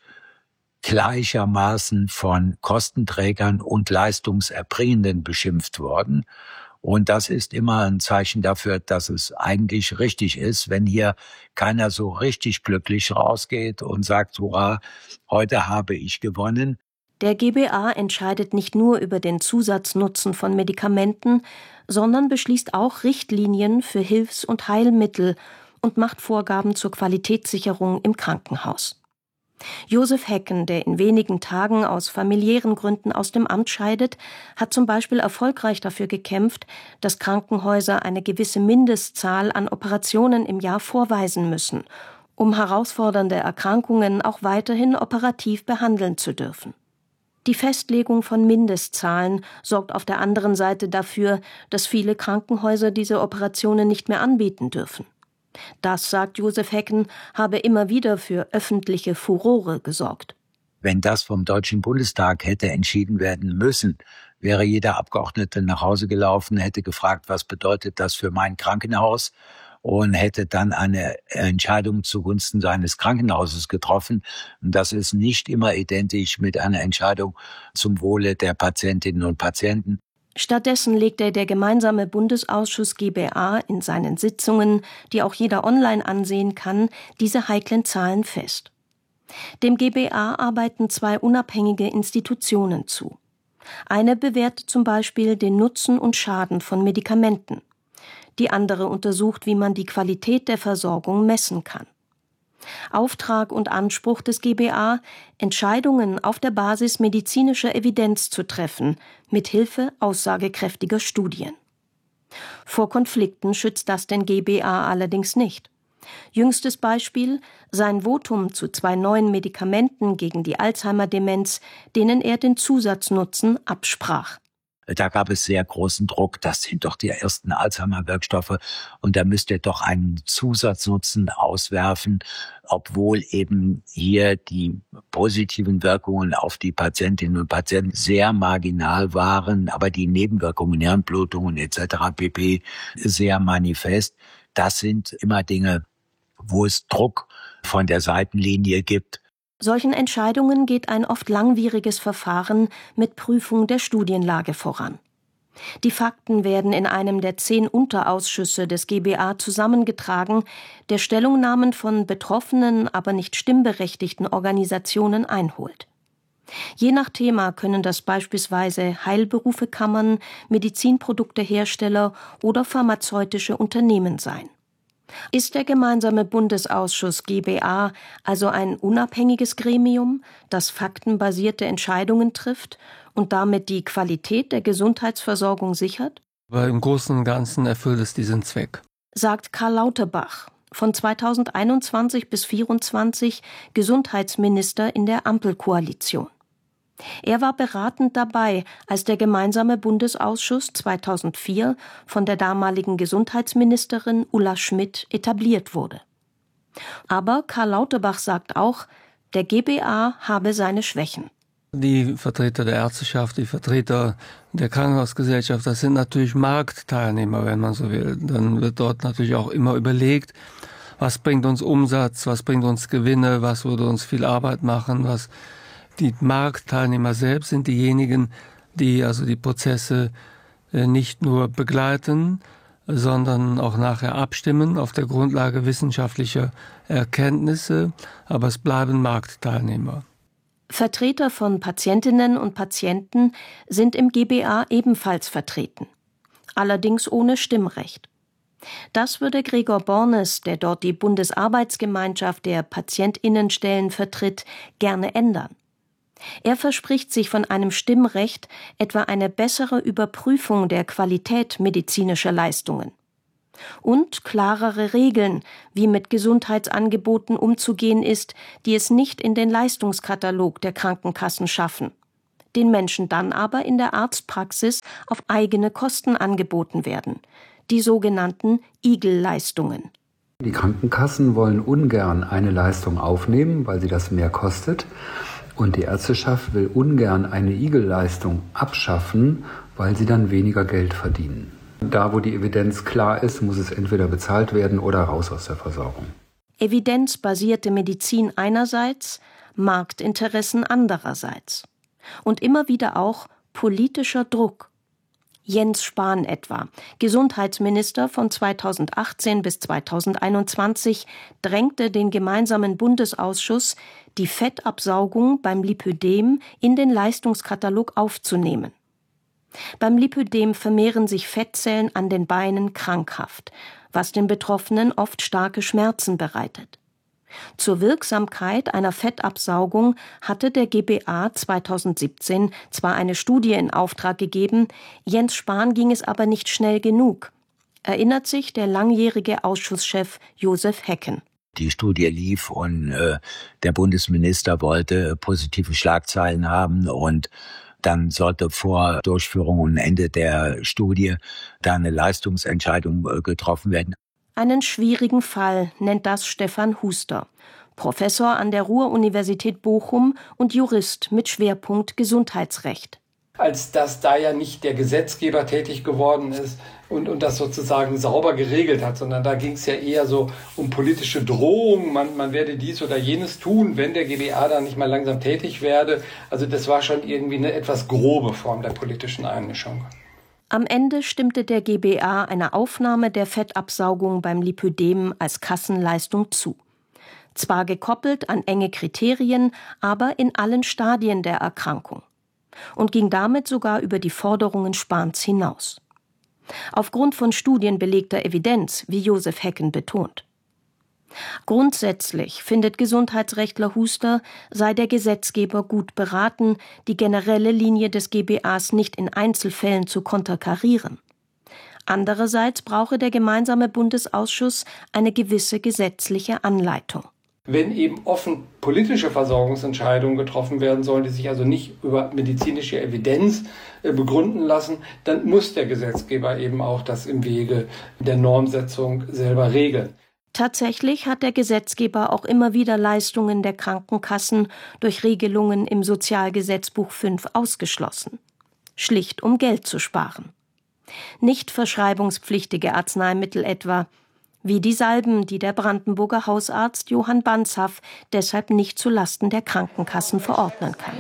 gleichermaßen von Kostenträgern und Leistungserbringenden beschimpft worden. Und das ist immer ein Zeichen dafür, dass es eigentlich richtig ist, wenn hier keiner so richtig glücklich rausgeht und sagt, hurra, heute habe ich gewonnen. Der G B A entscheidet nicht nur über den Zusatznutzen von Medikamenten, sondern beschließt auch Richtlinien für Hilfs- und Heilmittel und macht Vorgaben zur Qualitätssicherung im Krankenhaus. Josef Hecken, der in wenigen Tagen aus familiären Gründen aus dem Amt scheidet, hat zum Beispiel erfolgreich dafür gekämpft, dass Krankenhäuser eine gewisse Mindestzahl an Operationen im Jahr vorweisen müssen, um herausfordernde Erkrankungen auch weiterhin operativ behandeln zu dürfen. Die Festlegung von Mindestzahlen sorgt auf der anderen Seite dafür, dass viele Krankenhäuser diese Operationen nicht mehr anbieten dürfen. Das, sagt Josef Hecken, habe immer wieder für öffentliche Furore gesorgt. Wenn das vom Deutschen Bundestag hätte entschieden werden müssen, wäre jeder Abgeordnete nach Hause gelaufen, hätte gefragt, was bedeutet das für mein Krankenhaus, und hätte dann eine Entscheidung zugunsten seines Krankenhauses getroffen. Und das ist nicht immer identisch mit einer Entscheidung zum Wohle der Patientinnen und Patienten. Stattdessen legte der gemeinsame Bundesausschuss G B A in seinen Sitzungen, die auch jeder online ansehen kann, diese heiklen Zahlen fest. Dem G B A arbeiten zwei unabhängige Institutionen zu. Eine bewertet zum Beispiel den Nutzen und Schaden von Medikamenten. Die andere untersucht, wie man die Qualität der Versorgung messen kann. Auftrag und Anspruch des G B A, Entscheidungen auf der Basis medizinischer Evidenz zu treffen, mit Hilfe aussagekräftiger Studien. Vor Konflikten schützt das den G B A allerdings nicht. Jüngstes Beispiel: sein Votum zu zwei neuen Medikamenten gegen die Alzheimer-Demenz, denen er den Zusatznutzen absprach. Da gab es sehr großen Druck, das sind doch die ersten Alzheimer-Wirkstoffe und da müsst ihr doch einen Zusatznutzen auswerfen, obwohl eben hier die positiven Wirkungen auf die Patientinnen und Patienten sehr marginal waren, aber die Nebenwirkungen, Hirnblutungen et cetera pp. Sehr manifest. Das sind immer Dinge, wo es Druck von der Seitenlinie gibt. Solchen Entscheidungen geht ein oft langwieriges Verfahren mit Prüfung der Studienlage voran. Die Fakten werden in einem der zehn Unterausschüsse des G B A zusammengetragen, der Stellungnahmen von betroffenen, aber nicht stimmberechtigten Organisationen einholt. Je nach Thema können das beispielsweise Heilberufekammern, Medizinproduktehersteller oder pharmazeutische Unternehmen sein. Ist der gemeinsame Bundesausschuss G B A also ein unabhängiges Gremium, das faktenbasierte Entscheidungen trifft und damit die Qualität der Gesundheitsversorgung sichert? Aber im Großen und Ganzen erfüllt es diesen Zweck, sagt Karl Lauterbach, von zweitausendeinundzwanzig bis zweitausendvierundzwanzig Gesundheitsminister in der Ampelkoalition. Er war beratend dabei, als der gemeinsame Bundesausschuss zweitausendvier von der damaligen Gesundheitsministerin Ulla Schmidt etabliert wurde. Aber Karl Lauterbach sagt auch, der G B A habe seine Schwächen. Die Vertreter der Ärzteschaft, die Vertreter der Krankenhausgesellschaft, das sind natürlich Marktteilnehmer, wenn man so will. Dann wird dort natürlich auch immer überlegt, was bringt uns Umsatz, was bringt uns Gewinne, was würde uns viel Arbeit machen, was die Marktteilnehmer selbst sind diejenigen, die also die Prozesse nicht nur begleiten, sondern auch nachher abstimmen auf der Grundlage wissenschaftlicher Erkenntnisse, aber es bleiben Marktteilnehmer. Vertreter von Patientinnen und Patienten sind im G B A ebenfalls vertreten, allerdings ohne Stimmrecht. Das würde Gregor Bornes, der dort die Bundesarbeitsgemeinschaft der PatientInnenstellen vertritt, gerne ändern. Er verspricht sich von einem Stimmrecht etwa eine bessere Überprüfung der Qualität medizinischer Leistungen und klarere Regeln, wie mit Gesundheitsangeboten umzugehen ist, die es nicht in den Leistungskatalog der Krankenkassen schaffen, den Menschen dann aber in der Arztpraxis auf eigene Kosten angeboten werden, die sogenannten Igel-Leistungen. Die Krankenkassen wollen ungern eine Leistung aufnehmen, weil sie das mehr kostet. Und die Ärzteschaft will ungern eine Igel-Leistung abschaffen, weil sie dann weniger Geld verdienen. Da, wo die Evidenz klar ist, muss es entweder bezahlt werden oder raus aus der Versorgung. Evidenzbasierte Medizin einerseits, Marktinteressen andererseits. Und immer wieder auch politischer Druck. Jens Spahn etwa, Gesundheitsminister von zweitausendachtzehn bis zweitausendeinundzwanzig, drängte den gemeinsamen Bundesausschuss, die Fettabsaugung beim Lipödem in den Leistungskatalog aufzunehmen. Beim Lipödem vermehren sich Fettzellen an den Beinen krankhaft, was den Betroffenen oft starke Schmerzen bereitet. Zur Wirksamkeit einer Fettabsaugung hatte der G B A zweitausendsiebzehn zwar eine Studie in Auftrag gegeben, Jens Spahn ging es aber nicht schnell genug, erinnert sich der langjährige Ausschusschef Josef Hecken. Die Studie lief und äh, der Bundesminister wollte positive Schlagzeilen haben und dann sollte vor Durchführung und Ende der Studie da eine Leistungsentscheidung äh, getroffen werden. Einen schwierigen Fall nennt das Stefan Huster, Professor an der Ruhr-Universität Bochum und Jurist mit Schwerpunkt Gesundheitsrecht. Als dass da ja nicht der Gesetzgeber tätig geworden ist und, und das sozusagen sauber geregelt hat, sondern da ging es ja eher so um politische Drohungen, man, man werde dies oder jenes tun, wenn der G B A da nicht mal langsam tätig werde. Also das war schon irgendwie eine etwas grobe Form der politischen Einmischung. Am Ende stimmte der G B A einer Aufnahme der Fettabsaugung beim Lipödem als Kassenleistung zu. Zwar gekoppelt an enge Kriterien, aber in allen Stadien der Erkrankung. Und ging damit sogar über die Forderungen Spahns hinaus. Aufgrund von studienbelegter Evidenz, wie Josef Hecken betont. Grundsätzlich, findet Gesundheitsrechtler Huster, sei der Gesetzgeber gut beraten, die generelle Linie des G B As nicht in Einzelfällen zu konterkarieren. Andererseits brauche der gemeinsame Bundesausschuss eine gewisse gesetzliche Anleitung. Wenn eben offen politische Versorgungsentscheidungen getroffen werden sollen, die sich also nicht über medizinische Evidenz begründen lassen, dann muss der Gesetzgeber eben auch das im Wege der Normsetzung selber regeln. Tatsächlich hat der Gesetzgeber auch immer wieder Leistungen der Krankenkassen durch Regelungen im Sozialgesetzbuch fünf ausgeschlossen. Schlicht um Geld zu sparen. Nicht verschreibungspflichtige Arzneimittel etwa, wie die Salben, die der Brandenburger Hausarzt Johann Banzhaf deshalb nicht zulasten der Krankenkassen verordnen kann.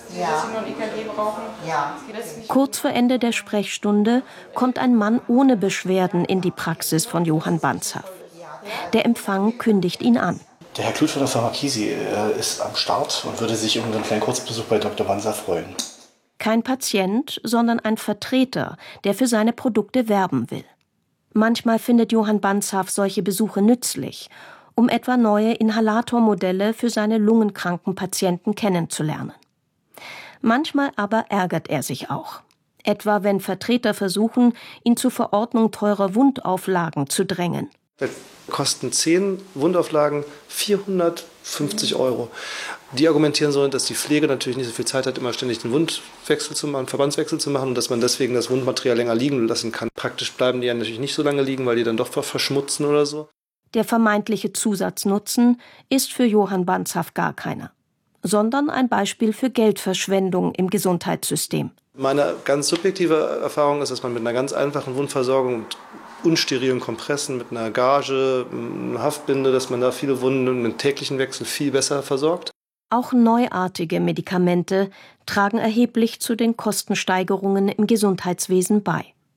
Kurz vor Ende der Sprechstunde kommt ein Mann ohne Beschwerden in die Praxis von Johann Banzhaf. Der Empfang kündigt ihn an. Der Herr Kluth von der Firma Kisi äh, ist am Start und würde sich um einen kleinen Kurzbesuch bei Doktor Banzhaf freuen. Kein Patient, sondern ein Vertreter, der für seine Produkte werben will. Manchmal findet Johann Banzhaf solche Besuche nützlich, um etwa neue Inhalatormodelle für seine lungenkranken Patienten kennenzulernen. Manchmal aber ärgert er sich auch. Etwa wenn Vertreter versuchen, ihn zur Verordnung teurer Wundauflagen zu drängen. Kosten zehn Wundauflagen vierhundertfünfzig Euro. Die argumentieren so, dass die Pflege natürlich nicht so viel Zeit hat, immer ständig den Wundwechsel zu machen, Verbandswechsel zu machen und dass man deswegen das Wundmaterial länger liegen lassen kann. Praktisch bleiben die ja natürlich nicht so lange liegen, weil die dann doch verschmutzen oder so. Der vermeintliche Zusatznutzen ist für Johann Banzhaf gar keiner, sondern ein Beispiel für Geldverschwendung im Gesundheitssystem. Meine ganz subjektive Erfahrung ist, dass man mit einer ganz einfachen Wundversorgung und unsterilen Kompressen, mit einer Gage, einer Haftbinde, dass man da viele Wunden mit täglichen Wechsel viel besser versorgt. Auch neuartige Medikamente tragen erheblich zu den Kostensteigerungen im Gesundheitswesen bei.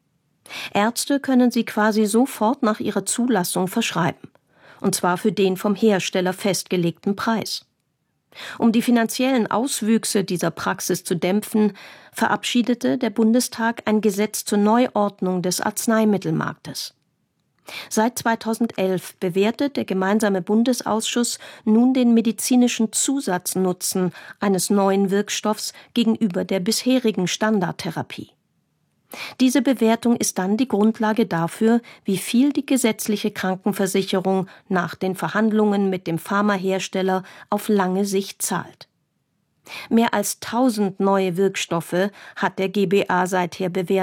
Ärzte können sie quasi sofort nach ihrer Zulassung verschreiben, und zwar für den vom Hersteller festgelegten Preis. Um die finanziellen Auswüchse dieser Praxis zu dämpfen, verabschiedete der Bundestag ein Gesetz zur Neuordnung des Arzneimittelmarktes. Seit zweitausendelf bewertet der gemeinsame Bundesausschuss nun den medizinischen Zusatznutzen eines neuen Wirkstoffs gegenüber der bisherigen Standardtherapie. Diese Bewertung ist dann die Grundlage dafür, wie viel die gesetzliche Krankenversicherung nach den Verhandlungen mit dem Pharmahersteller auf lange Sicht zahlt. Mehr als tausend neue Wirkstoffe hat der G B A seither bewertet.